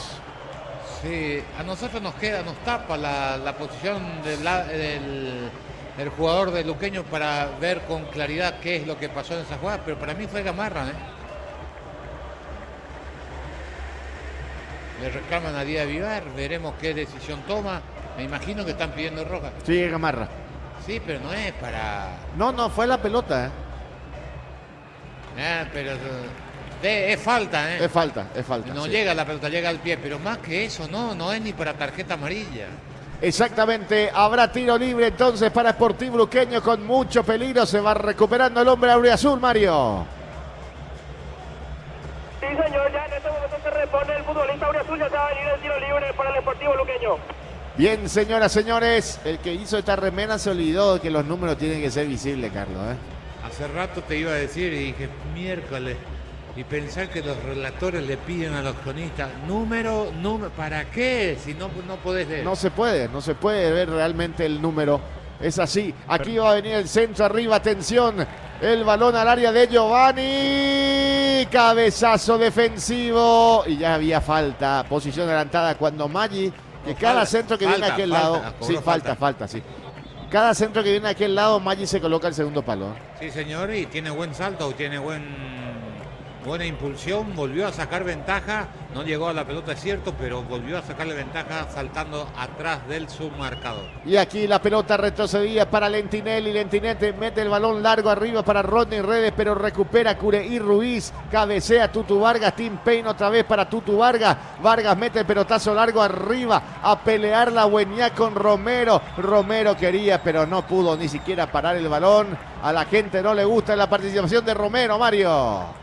Sí, a nosotros nos queda, nos tapa la, la posición del, la- del, del jugador de Luqueño para ver con claridad qué es lo que pasó en esa jugada, pero para mí fue Gamarra, ¿eh? Le reclaman a Díaz Vivar, veremos qué decisión toma. Me imagino que están pidiendo roja. Sigue Gamarra. Sí, pero no es para... No, no, fue la pelota, ¿eh? Ah, pero eh, de- es falta, ¿eh? Es falta, es falta. No sí. llega la pelota, llega al pie, pero más que eso, no, no es ni para tarjeta amarilla. Exactamente, habrá tiro libre entonces para Sportivo Luqueño con mucho peligro. Se va recuperando el hombre auriazul, Mario. Sí, señor, ya en este momento se repone el futbolista auriazul, ya se va a venir el tiro libre para el Sportivo Luqueño. Bien, señoras, señores, el que hizo esta remena se olvidó de que los números tienen que ser visibles, Carlos, ¿eh? Hace rato te iba a decir y dije miércoles y pensar que los relatores le piden a los cronistas número, número, ¿para qué? Si no, no podés leer. No se puede, no se puede ver realmente el número. Es así. Aquí va a venir el centro arriba, atención. El balón al área de Giovanni. Cabezazo defensivo. Y ya había falta. Posición adelantada cuando Maggi, que No, cada falta, centro que viene falta, a aquel falta, lado. cobró Sí, falta, falta. falta, sí. Cada centro que viene a aquel lado, Maggi se coloca el segundo palo. ¿eh? Sí, señor, y tiene buen salto, tiene buen buena impulsión, volvió a sacar ventaja, no llegó a la pelota, es cierto, pero volvió a sacarle ventaja saltando atrás del submarcador. Y aquí la pelota retrocedía para Lentinelli. Lentinete mete el balón largo arriba para Rodney Redes, pero recupera Cureí Ruiz. Cabecea Tutu Vargas. Tim Payne otra vez para Tutu Vargas. Vargas mete el pelotazo largo arriba a pelear la Buenía con Romero. Romero quería, pero no pudo ni siquiera parar el balón. A la gente no le gusta la participación de Romero, Mario.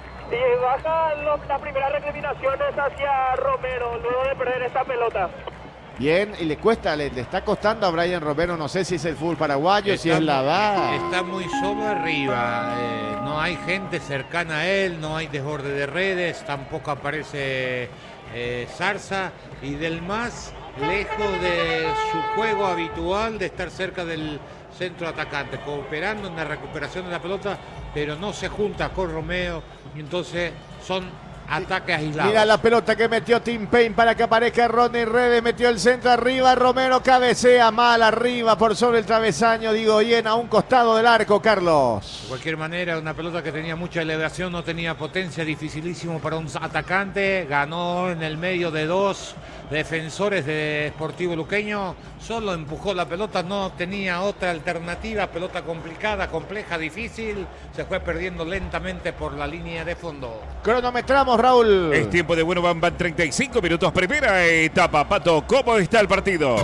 Y baja lo- las primeras recriminaciones hacia Romero luego de perder esta pelota. Bien, y le cuesta, le, le está costando a Brian Romero. No sé si es el fútbol paraguayo, si Está es la muy- edad. Está muy solo arriba, eh, no hay gente cercana a él, no hay desborde de redes, tampoco aparece eh, Zarza y del más lejos de su juego habitual de estar cerca del centro atacante, cooperando en la recuperación de la pelota, pero no se junta con Romeo y entonces son ataques aislados. Mira la pelota que metió Tim Payne para que aparezca Rodney Redes. Metió el centro arriba. Romero cabecea mal arriba por sobre el travesaño. Digo, bien a un costado del arco, Carlos. De cualquier manera, una pelota que tenía mucha elevación, no tenía potencia, dificilísimo para un atacante. Ganó en el medio de dos defensores de Sportivo Luqueño. Solo empujó la pelota, no tenía otra alternativa. Pelota complicada, compleja, difícil. Se fue perdiendo lentamente por la línea de fondo. Cronometramos cronometramos, Raúl. Es tiempo de bueno, van, van treinta y cinco minutos. Primera etapa. Pato, ¿cómo está el partido?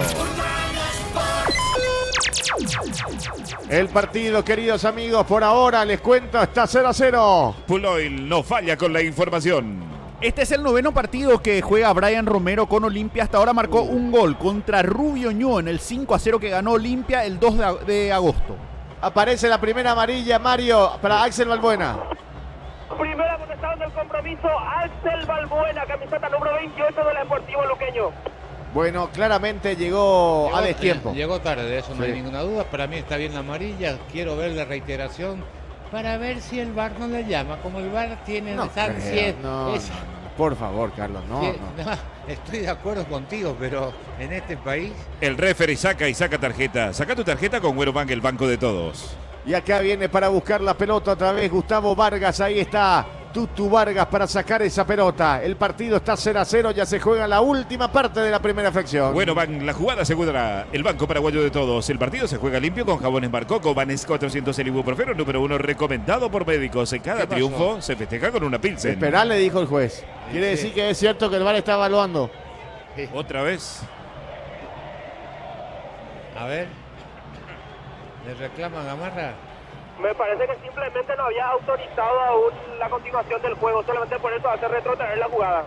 El partido, queridos amigos, por ahora les cuento, está cero a cero. Puloil no falla con la información. Este es el noveno partido que juega Brian Romero con Olimpia. Hasta ahora marcó un gol contra Rubio Ñu en el cinco a cero que ganó Olimpia el dos de agosto. Aparece la primera amarilla, Mario, para Axel Balbuena. Primera amonestación del compromiso, Axel Balbuena, camiseta número veintiocho del Sportivo Luqueño. Bueno, claramente llegó, Llegó, a destiempo. eh, Llegó tarde, de eso no Sí. hay ninguna duda. Para mí está bien la amarilla. Quiero ver la reiteración para ver si el V A R no le llama. Como el V A R tiene No esa creo, ansiedad. no, esa- no, no. Por favor, Carlos, no, que- no. no, estoy de acuerdo contigo, pero en este país. El referee saca y saca tarjeta. Saca tu tarjeta con Güero Bank, el banco de todos. Y acá viene para buscar la pelota otra vez Gustavo Vargas, ahí está Tutu Vargas para sacar esa pelota. El partido está cero a cero, ya se juega la última parte de la primera fracción. Bueno, van la jugada segura, el banco paraguayo de todos. El partido se juega limpio con jabones Marcoco, Vanes cuatrocientos, el ibuprofeno número uno recomendado por médicos. En cada ¿Qué pasó? triunfo se festeja con una pilsen. Esperá, le dijo el juez. Quiere Sí. decir que es cierto que el V A R está evaluando. Otra vez. A ver. ¿Le reclaman Gamarra? Me parece que simplemente no había autorizado aún la continuación del juego, solamente por eso hace retrotraer la jugada.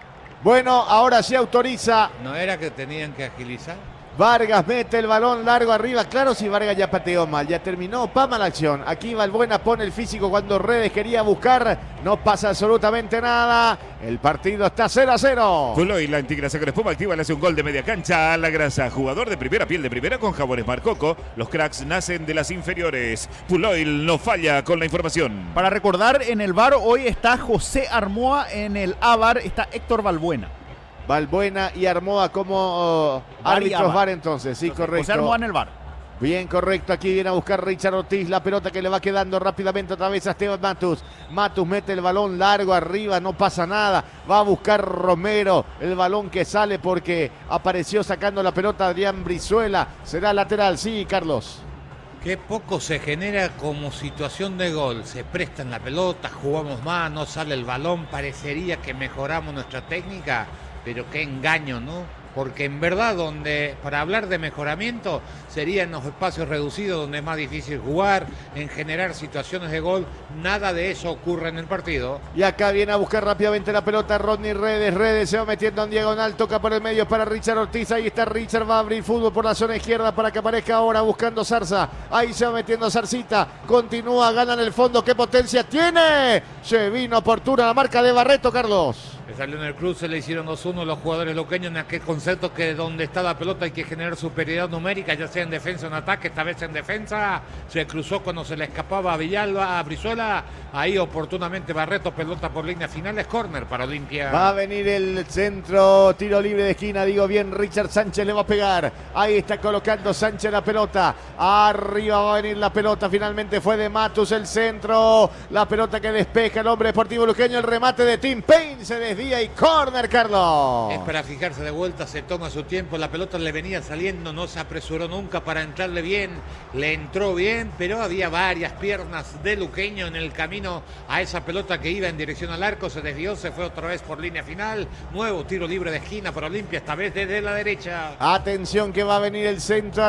Bueno, ahora sí autoriza. ¿No era que tenían que agilizar? Vargas mete el balón largo arriba. Claro, si Vargas ya pateó mal, ya terminó. Pama la acción. Aquí Balbuena pone el físico cuando Redes quería buscar. No pasa absolutamente nada. El partido está cero a cero. Puloil, la antigrasa con espuma activa, le hace un gol de media cancha a la grasa. Jugador de primera, piel de primera con jabones Marcoco. Los cracks nacen de las inferiores. Puloil no falla con la información. Para recordar, en el V A R hoy está José Armoa, en el A V A R está Héctor Balbuena. Balbuena y Armoa como oh, V A R y árbitros A V A R. V A R entonces. Sí, correcto. José Armoa en el V A R. Bien, correcto. Aquí viene a buscar Richard Ortiz. La pelota que le va quedando rápidamente otra vez a Esteban Matus. Matus mete el balón largo arriba. No pasa nada. Va a buscar Romero. El balón que sale porque apareció sacando la pelota Adrián Brizuela. Será lateral. Sí, Carlos. Qué poco se genera como situación de gol. Se presta en la pelota, jugamos más, no sale el balón. Parecería que mejoramos nuestra técnica, pero qué engaño, ¿no? Porque en verdad, donde para hablar de mejoramiento sería en los espacios reducidos donde es más difícil jugar, en generar situaciones de gol. Nada de eso ocurre en el partido. Y acá viene a buscar rápidamente la pelota Rodney Redes. Redes se va metiendo en diagonal. Toca por el medio para Richard Ortiz. Ahí está Richard. Va a abrir fútbol por la zona izquierda para que aparezca ahora buscando Zarza. Ahí se va metiendo Zarcita. Continúa, gana en el fondo. ¿Qué potencia tiene? Se vino oportuna la marca de Barreto, Carlos. Le salió en el cruce, le hicieron dos uno los jugadores loqueños en aquel concepto que donde está la pelota hay que generar superioridad numérica, ya sea en defensa o en ataque. Esta vez en defensa se cruzó cuando se le escapaba a Villalba, a Brizuela. Ahí oportunamente Barreto, pelota por línea final, es córner para Olimpia. Va a venir el centro, tiro libre de esquina, digo bien, Richard Sánchez le va a pegar. Ahí está colocando Sánchez la pelota. Arriba va a venir la pelota, finalmente fue de Matus el centro. La pelota que despeja el hombre deportivo luqueño, el remate de Tim Payne se desvía y córner, Carlos. Es para fijarse de vuelta, se toma su tiempo, la pelota le venía saliendo, no se apresuró nunca para entrarle bien, le entró bien, pero había varias piernas de luqueño en el camino a esa pelota que iba en dirección al arco, se desvió, se fue otra vez por línea final. Nuevo tiro libre de esquina para Olimpia, esta vez desde la derecha. Atención que va a venir el centro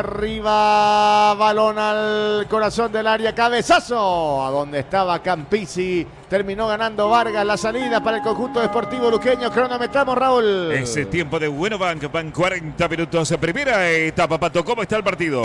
arriba, balón al corazón del área, cabezazo, a donde estaba Campisi, terminó ganando Vargas la salida para el conjunto deportivo luqueño. Cronometramos, Raúl. Ese tiempo de Bueno Bank, van cuarenta minutos. Primera etapa, Pato, ¿cómo está el partido?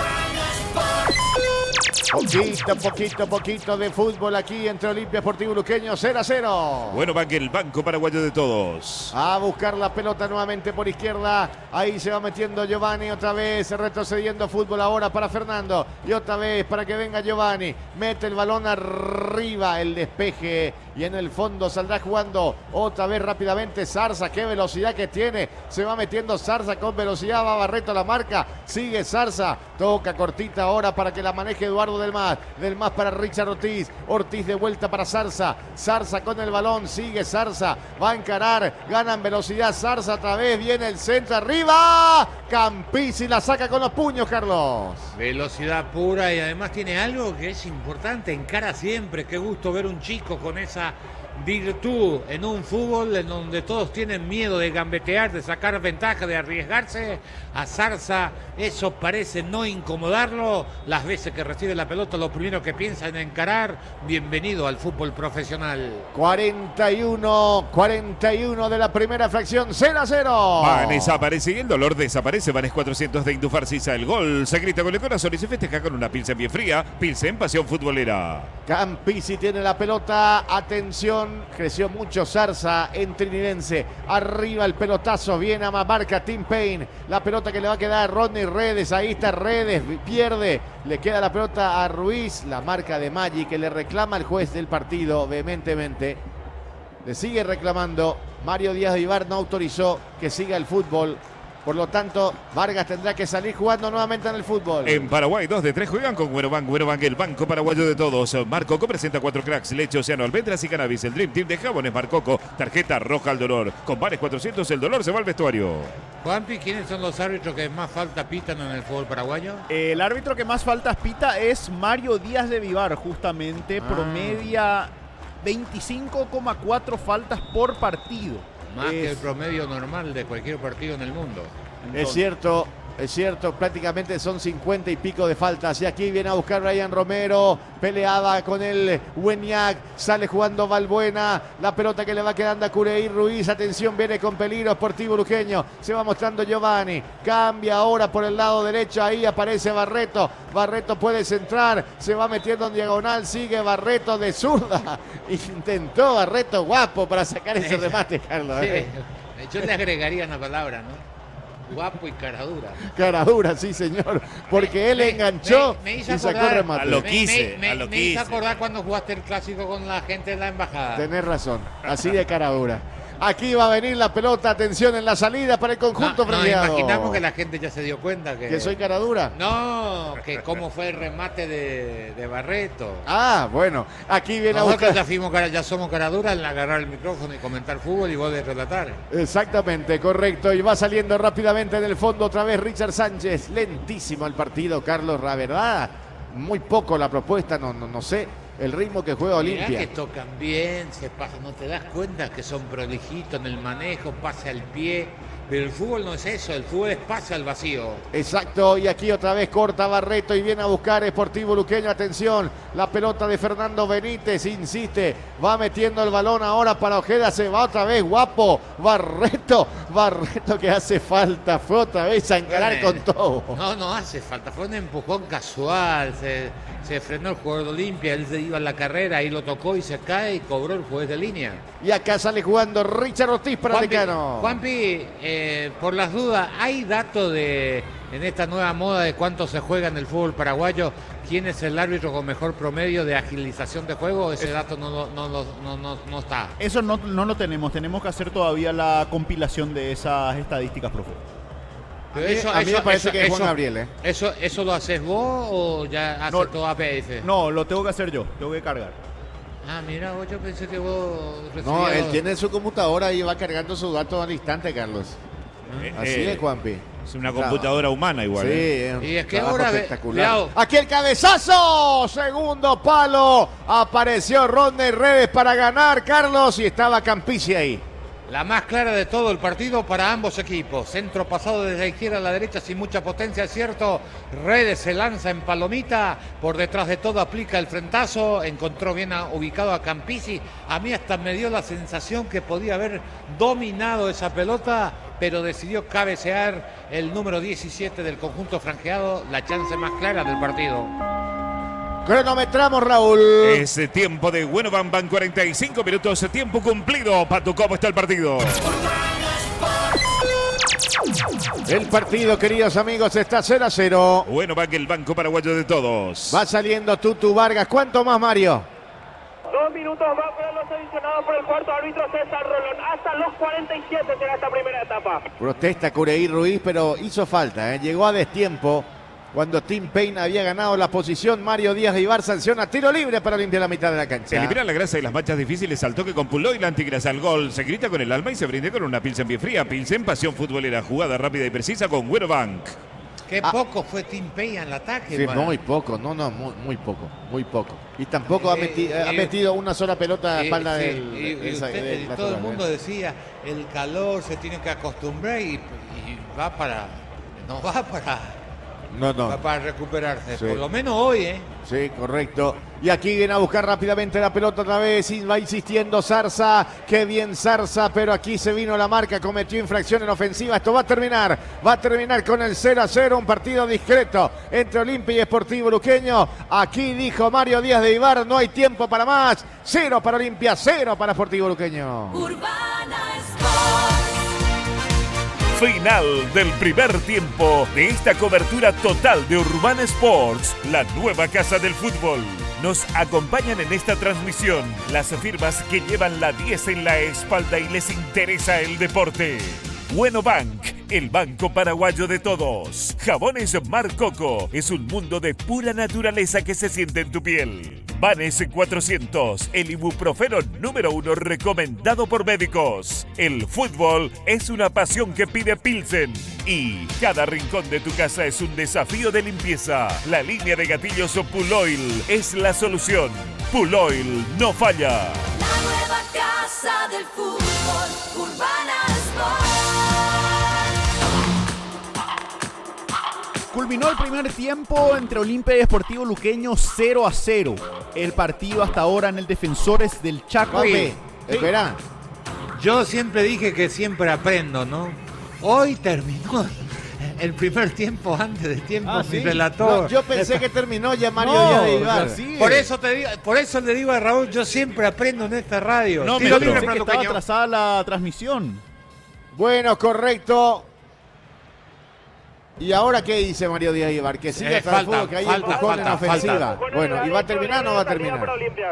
Poquito, poquito, poquito de fútbol aquí entre Olimpia Sportivo Luqueño, cero a cero. Bueno Bank, el banco paraguayo de todos. A buscar la pelota nuevamente por izquierda. Ahí se va metiendo Giovanni otra vez, retrocediendo fútbol ahora para Fernando. Y otra vez para que venga Giovanni. Mete el balón arriba, el despeje. Y en el fondo saldrá jugando otra vez rápidamente Zarza. Qué velocidad que tiene. Se va metiendo Zarza con velocidad. Va Barreto a la marca. Sigue Zarza. Toca cortita ahora para que la maneje Eduardo Del Mas. Del Mas para Richard Ortiz. Ortiz de vuelta para Zarza. Zarza con el balón. Sigue Zarza. Va a encarar. Gana en velocidad Zarza otra vez. Viene el centro arriba. Campisi la saca con los puños, Carlos. Velocidad pura y además tiene algo que es importante, encara siempre. Qué gusto ver un chico con esa virtud en un fútbol en donde todos tienen miedo de gambetear, de sacar ventaja, de arriesgarse. A Zarza eso parece no incomodarlo. Las veces que recibe la pelota, lo primero que piensa en encarar. Bienvenido al fútbol profesional. cuarenta y uno, cuarenta y uno de la primera fracción, cero a cero. Vanessa aparece y el dolor desaparece. Vanes cuatrocientos de Indufar Sisa. El gol se grita con el corazón y se festeja con una Pilsen bien fría. Pilsen, pasión futbolera. Campisi tiene la pelota, atención, creció mucho Zarza en Trinidense, arriba el pelotazo, viene a marca Tim Payne, la pelota que le va a quedar a Rodney Redes, ahí está Redes, pierde, le queda la pelota a Ruiz, la marca de Maggi que le reclama al juez del partido vehementemente, le sigue reclamando, Mario Díaz de Vivar no autorizó que siga el fútbol. Por lo tanto, Vargas tendrá que salir jugando nuevamente en el fútbol. En Paraguay, dos de tres juegan con Buenobank. Buenobank, el banco paraguayo de todos. Marcoco presenta cuatro cracks, leche, océano, almendras y cannabis. El Dream Team de jabones Marcoco. Tarjeta roja al dolor. Con Vanes cuatrocientos, el dolor se va al vestuario. Juanpi, ¿quiénes son los árbitros que más falta pitan en el fútbol paraguayo? El árbitro que más faltas pita es Mario Díaz de Vivar, justamente. Ah. Promedia veinticinco coma cuatro faltas por partido. Más Es- que el promedio normal de cualquier partido en el mundo. Es cierto, es cierto, prácticamente son cincuenta y pico de faltas. Y aquí viene a buscar Ryan Romero, peleaba con el Weñac, sale jugando Valbuena, la pelota que le va quedando a Cureí Ruiz, atención, viene con peligro Sportivo Luqueño, se va mostrando Giovanni, cambia ahora por el lado derecho, ahí aparece Barreto, Barreto puede centrar, se va metiendo en diagonal, sigue Barreto de zurda, intentó Barreto guapo para sacar ese remate, Carlos. ¿eh? Sí, yo le agregaría una palabra, ¿no? Guapo y cara dura. Cara dura, sí señor, porque él Me- enganchó me- me hizo y sacó acordar- remate. A lo Me- quise, me, a lo me, me hizo quise. acordar cuando jugaste el clásico con la gente de la embajada. Tenés razón, así de cara dura. Aquí va a venir la pelota, atención en la salida para el conjunto no, nos premiado. imaginamos que la gente ya se dio cuenta que... ¿Que soy cara dura? No, que cómo fue el remate de, de Barreto. Ah, bueno, aquí viene a Nosotros buscar. ya, fuimos cara- ya somos cara dura en agarrar el micrófono y comentar fútbol y vos de relatar. Exactamente, correcto. Y va saliendo rápidamente en el fondo otra vez Richard Sánchez. Lentísimo el partido, Carlos, la verdad. Muy poco la propuesta, no, no, no sé. El ritmo que juega Mirá Olimpia. que tocan bien, se pasa, no te das cuenta que son prolijitos en el manejo, pase al pie. Pero el fútbol no es eso, el fútbol es pase al vacío. Exacto, y aquí otra vez corta Barreto y viene a buscar Sportivo Luqueño. Atención, la pelota de Fernando Benítez, insiste, va metiendo el balón ahora para Ojeda, se va otra vez, guapo, Barreto, Barreto que hace falta, fue otra vez a encarar con todo. No, no hace falta, fue un empujón casual, se, se frenó el jugador de Olimpia, él se iba a la carrera, ahí lo tocó y se cae y cobró el juez de línea. Y acá sale jugando Richard Ortiz para Juanpi, Decano. Juanpi, eh, por las dudas, ¿hay datos de en esta nueva moda de cuánto se juega en el fútbol paraguayo? ¿Quién es el árbitro con mejor promedio de agilización de juego? Ese dato no, no, no, no, no, no, no está. Eso no, no lo tenemos, tenemos que hacer todavía la compilación de esas estadísticas, profe. Pero A mí- a mí me parece que es Juan Gabriel, ¿eh? Eso, ¿Eso lo haces vos o ya haces No, todo A P F? No, lo tengo que hacer yo, tengo que cargar. Ah, mira, vos, yo pensé que vos No, recibías- él tiene su computadora y va cargando sus datos al instante, Carlos. Eh, Así eh, es, Juanpi. Es una computadora humana igual. Sí, ¿eh? es un Y es que trabajo ahora ve- espectacular. cuidado. Aquí el cabezazo, segundo palo, apareció Rodney Redes para ganar, Carlos, y estaba Campisi ahí. La más clara de todo el partido para ambos equipos. Centro pasado desde la izquierda a la derecha sin mucha potencia, es cierto. Redes se lanza en palomita. Por detrás de todo aplica el frentazo. Encontró bien a- ubicado a Campisi. A mí hasta me dio la sensación que podía haber dominado esa pelota, pero decidió cabecear el número diecisiete del conjunto franjeado. La chance más clara del partido. Cronometramos, Raúl. Ese tiempo de Bueno Van Van cuarenta y cinco minutos, tiempo cumplido. Pato, ¿cómo está el partido? El partido, queridos amigos, está cero a cero. Bueno Van, el banco paraguayo de todos. Va saliendo Tutu Vargas. ¿Cuánto más, Mario? Dos minutos más para los adicionados por el cuarto árbitro César Rolón. Hasta los cuarenta y siete será esta primera etapa. Protesta Cureí Ruiz, pero hizo falta, ¿eh? Llegó a destiempo cuando Tim Payne había ganado la posición. Mario Díaz de Ibar sanciona tiro libre para limpiar la mitad de la cancha. Elimina la grasa y las manchas difíciles al toque con Puló y la antigrasa al gol. Se grita con el alma y se brinde con una Pilsen bien fría. Pilsen, pasión futbolera, jugada rápida y precisa con Bueno Bank. Qué Ah. poco fue Tim Peña en el ataque. Sí, man. muy poco, no, no, muy, muy poco, muy poco. Y tampoco ha, Eh, meti- eh, ha metido una sola pelota a la Eh, espalda sí, del, y- y de esa- usted- del y todo lateral, el mundo ¿eh? decía, el calor se tiene que acostumbrar y, y va para... No va para, No, no. va para recuperarse. Sí. Por lo menos hoy, ¿eh? Sí, correcto. Y aquí viene a buscar rápidamente la pelota otra vez. Y va insistiendo Zarza. Qué bien Zarza, pero aquí se vino la marca. Cometió infracción en ofensiva. Esto va a terminar. Va a terminar con el cero a cero. Un partido discreto entre Olimpia y Sportivo Luqueño. Aquí dijo Mario Díaz de Ibar, no hay tiempo para más. Cero para Olimpia, cero para Sportivo Luqueño. Urbana Sport. Final del primer tiempo de esta cobertura total de Urbana Sports, la nueva casa del fútbol. Nos acompañan en esta transmisión las firmas que llevan la diez en la espalda y les interesa el deporte. Bueno Bank, el banco paraguayo de todos. Jabones Mar Coco, es un mundo de pura naturaleza que se siente en tu piel. Vanes cuatrocientos, el ibuprofeno número uno recomendado por médicos. El fútbol es una pasión que pide Pilsen. Y cada rincón de tu casa es un desafío de limpieza. La línea de gatillos Puloil es la solución. Puloil no falla. La nueva casa del fútbol. Urbana Sport. Culminó el primer tiempo entre Olimpia y Sportivo Luqueño cero a cero. El partido hasta ahora en el Defensores del Chaco. Papi, Sí. espera. Yo siempre dije que siempre aprendo, ¿no? Hoy terminó el primer tiempo antes de tiempo, Ah, mi ¿sí? relator. No, yo pensé que terminó ya Mario No, Díaz de Ibar. ya sigue. Por eso te digo, por eso le digo a Raúl, yo siempre aprendo en esta radio. No, Tiro Metro. libre Pensé para que estaba Luqueño. atrasada la transmisión. Bueno, correcto. ¿Y ahora qué dice Mario Díaz de Ibar? Que sigue Eh, hasta el falta, fútbol, que hay falta, empujón en falta, ofensiva. falta. Bueno, ¿y va a terminar o no va a terminar?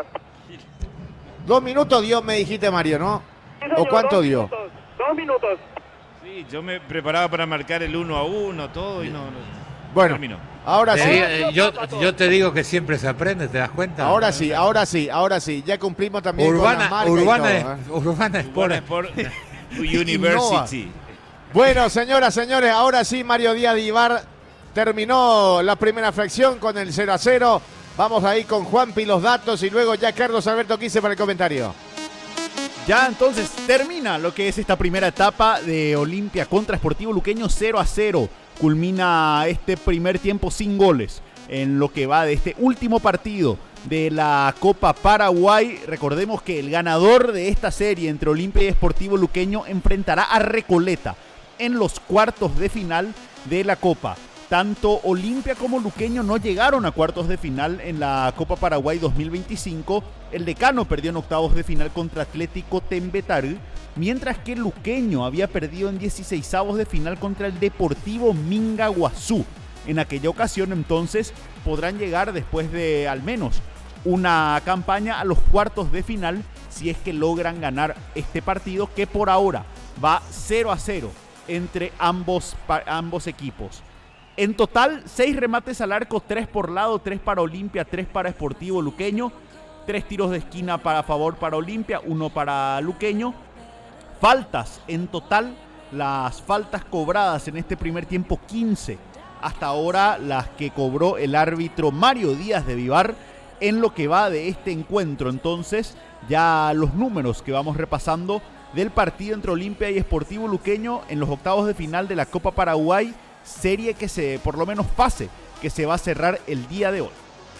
Dos minutos dio, me dijiste, Mario, ¿no? ¿O cuánto dio? Minutos, dos minutos. Sí, yo me preparaba para marcar el uno a uno, todo y no. no. Bueno, Terminó. ahora Te sí. digo, eh, yo, yo te digo que siempre se aprende, ¿te das cuenta? Ahora sí, ahora sí, ahora sí. Ya cumplimos también con las Urbana, marcas y Urbana, todo, es- ¿eh? Urbana Sport Sport. Sport University. Bueno, señoras, señores, ahora sí Mario Díaz de Ibar terminó la primera fracción con el cero a cero. Vamos ahí con Juanpi los datos y luego ya Carlos Alberto Quise para el comentario. Ya entonces termina lo que es esta primera etapa de Olimpia contra Sportivo Luqueño cero a cero. Culmina este primer tiempo sin goles en lo que va de este último partido de la Copa Paraguay. Recordemos que el ganador de esta serie entre Olimpia y Sportivo Luqueño enfrentará a Recoleta en los cuartos de final de la Copa. Tanto Olimpia como Luqueño no llegaron a cuartos de final en la Copa Paraguay dos mil veinticinco. El Decano perdió en octavos de final contra Atlético Tembetarú, mientras que Luqueño había perdido en dieciseisavos de final contra el Deportivo Mingaguazú. En aquella ocasión entonces podrán llegar después de al menos una campaña a los cuartos de final si es que logran ganar este partido, que por ahora va cero a cero entre ambos, ambos equipos. En total, seis remates al arco, tres por lado, tres para Olimpia, tres para Sportivo Luqueño, tres tiros de esquina para favor para Olimpia, uno para Luqueño. Faltas, en total, las faltas cobradas en este primer tiempo, quince. Hasta ahora las que cobró el árbitro Mario Díaz de Vivar en lo que va de este encuentro. Entonces, ya los números que vamos repasando del partido entre Olimpia y Sportivo Luqueño en los octavos de final de la Copa Paraguay, serie que se, por lo menos fase, que se va a cerrar el día de hoy.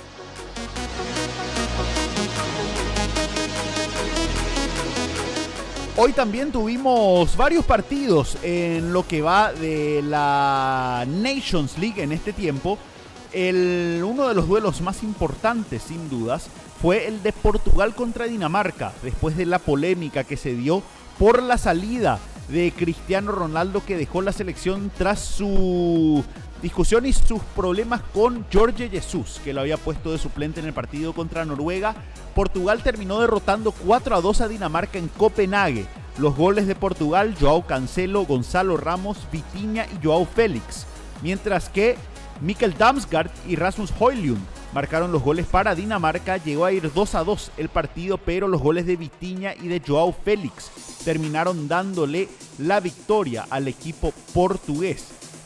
Hoy también tuvimos varios partidos en lo que va de la Nations League en este tiempo. El, uno de los duelos más importantes, sin dudas, fue el de Portugal contra Dinamarca, después de la polémica que se dio por la salida de Cristiano Ronaldo, que dejó la selección tras su discusión y sus problemas con Jorge Jesus, que lo había puesto de suplente en el partido contra Noruega. Portugal terminó derrotando cuatro a dos a Dinamarca en Copenhague. Los goles de Portugal: Joao Cancelo, Gonzalo Ramos, Vitinha y Joao Félix. Mientras que Mikkel Damsgaard y Rasmus Højlund marcaron los goles para Dinamarca. Llegó a ir dos a dos el partido, pero los goles de Vitinha y de Joao Félix terminaron dándole la victoria al equipo portugués.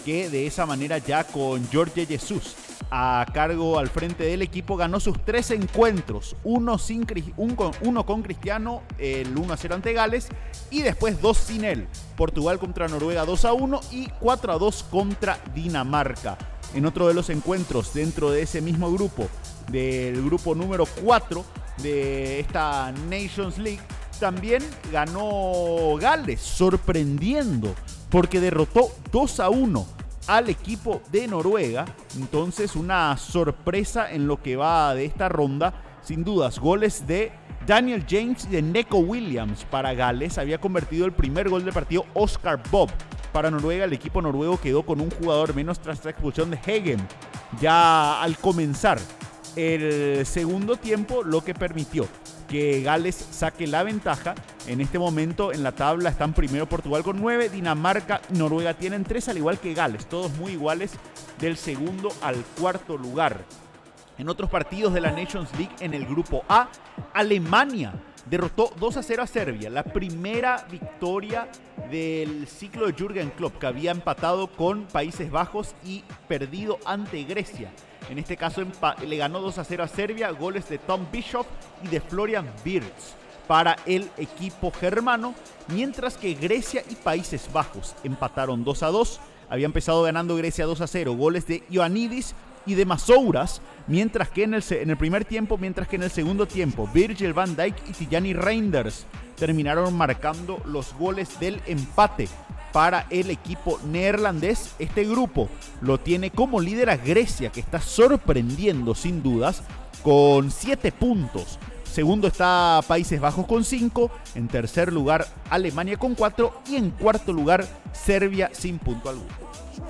que de esa manera ya con Jorge Jesús a cargo al frente del equipo ganó sus tres encuentros, uno, sin, un con, uno con Cristiano, el uno a cero ante Gales y después dos sin él. Portugal contra Noruega dos a uno y cuatro a dos contra Dinamarca. En otro de los encuentros dentro de ese mismo grupo, del grupo número cuatro de esta Nations League, también ganó Gales, sorprendiendo, porque derrotó dos a uno al equipo de Noruega. Entonces una sorpresa en lo que va de esta ronda. Sin dudas, goles de Daniel James y de Neco Williams para Gales. Había convertido el primer gol del partido Oscar Bob. Para Noruega, el equipo noruego quedó con un jugador menos tras la expulsión de Hegen ya al comenzar el segundo tiempo, lo que permitió que Gales saque la ventaja. En este momento en la tabla están primero Portugal con nueve, Dinamarca y Noruega tienen tres, al igual que Gales, todos muy iguales del segundo al cuarto lugar. En otros partidos de la Nations League en el grupo A, Alemania derrotó dos a cero a Serbia, la primera victoria del ciclo de Jürgen Klopp, que había empatado con Países Bajos y perdido ante Grecia. En este caso le ganó dos a cero a Serbia, goles de Tom Bishop y de Florian Wirtz para el equipo germano, mientras que Grecia y Países Bajos empataron dos a dos. Había empezado ganando Grecia dos a cero, goles de Ioannidis y de Masouras, mientras que en el, en el primer tiempo, mientras que en el segundo tiempo Virgil van Dijk y Tijani Reinders terminaron marcando los goles del empate para el equipo neerlandés. Este grupo lo tiene como líder a Grecia, que está sorprendiendo sin dudas con siete puntos. Segundo está Países Bajos con cinco, en tercer lugar Alemania con cuatro y en cuarto lugar Serbia sin punto alguno.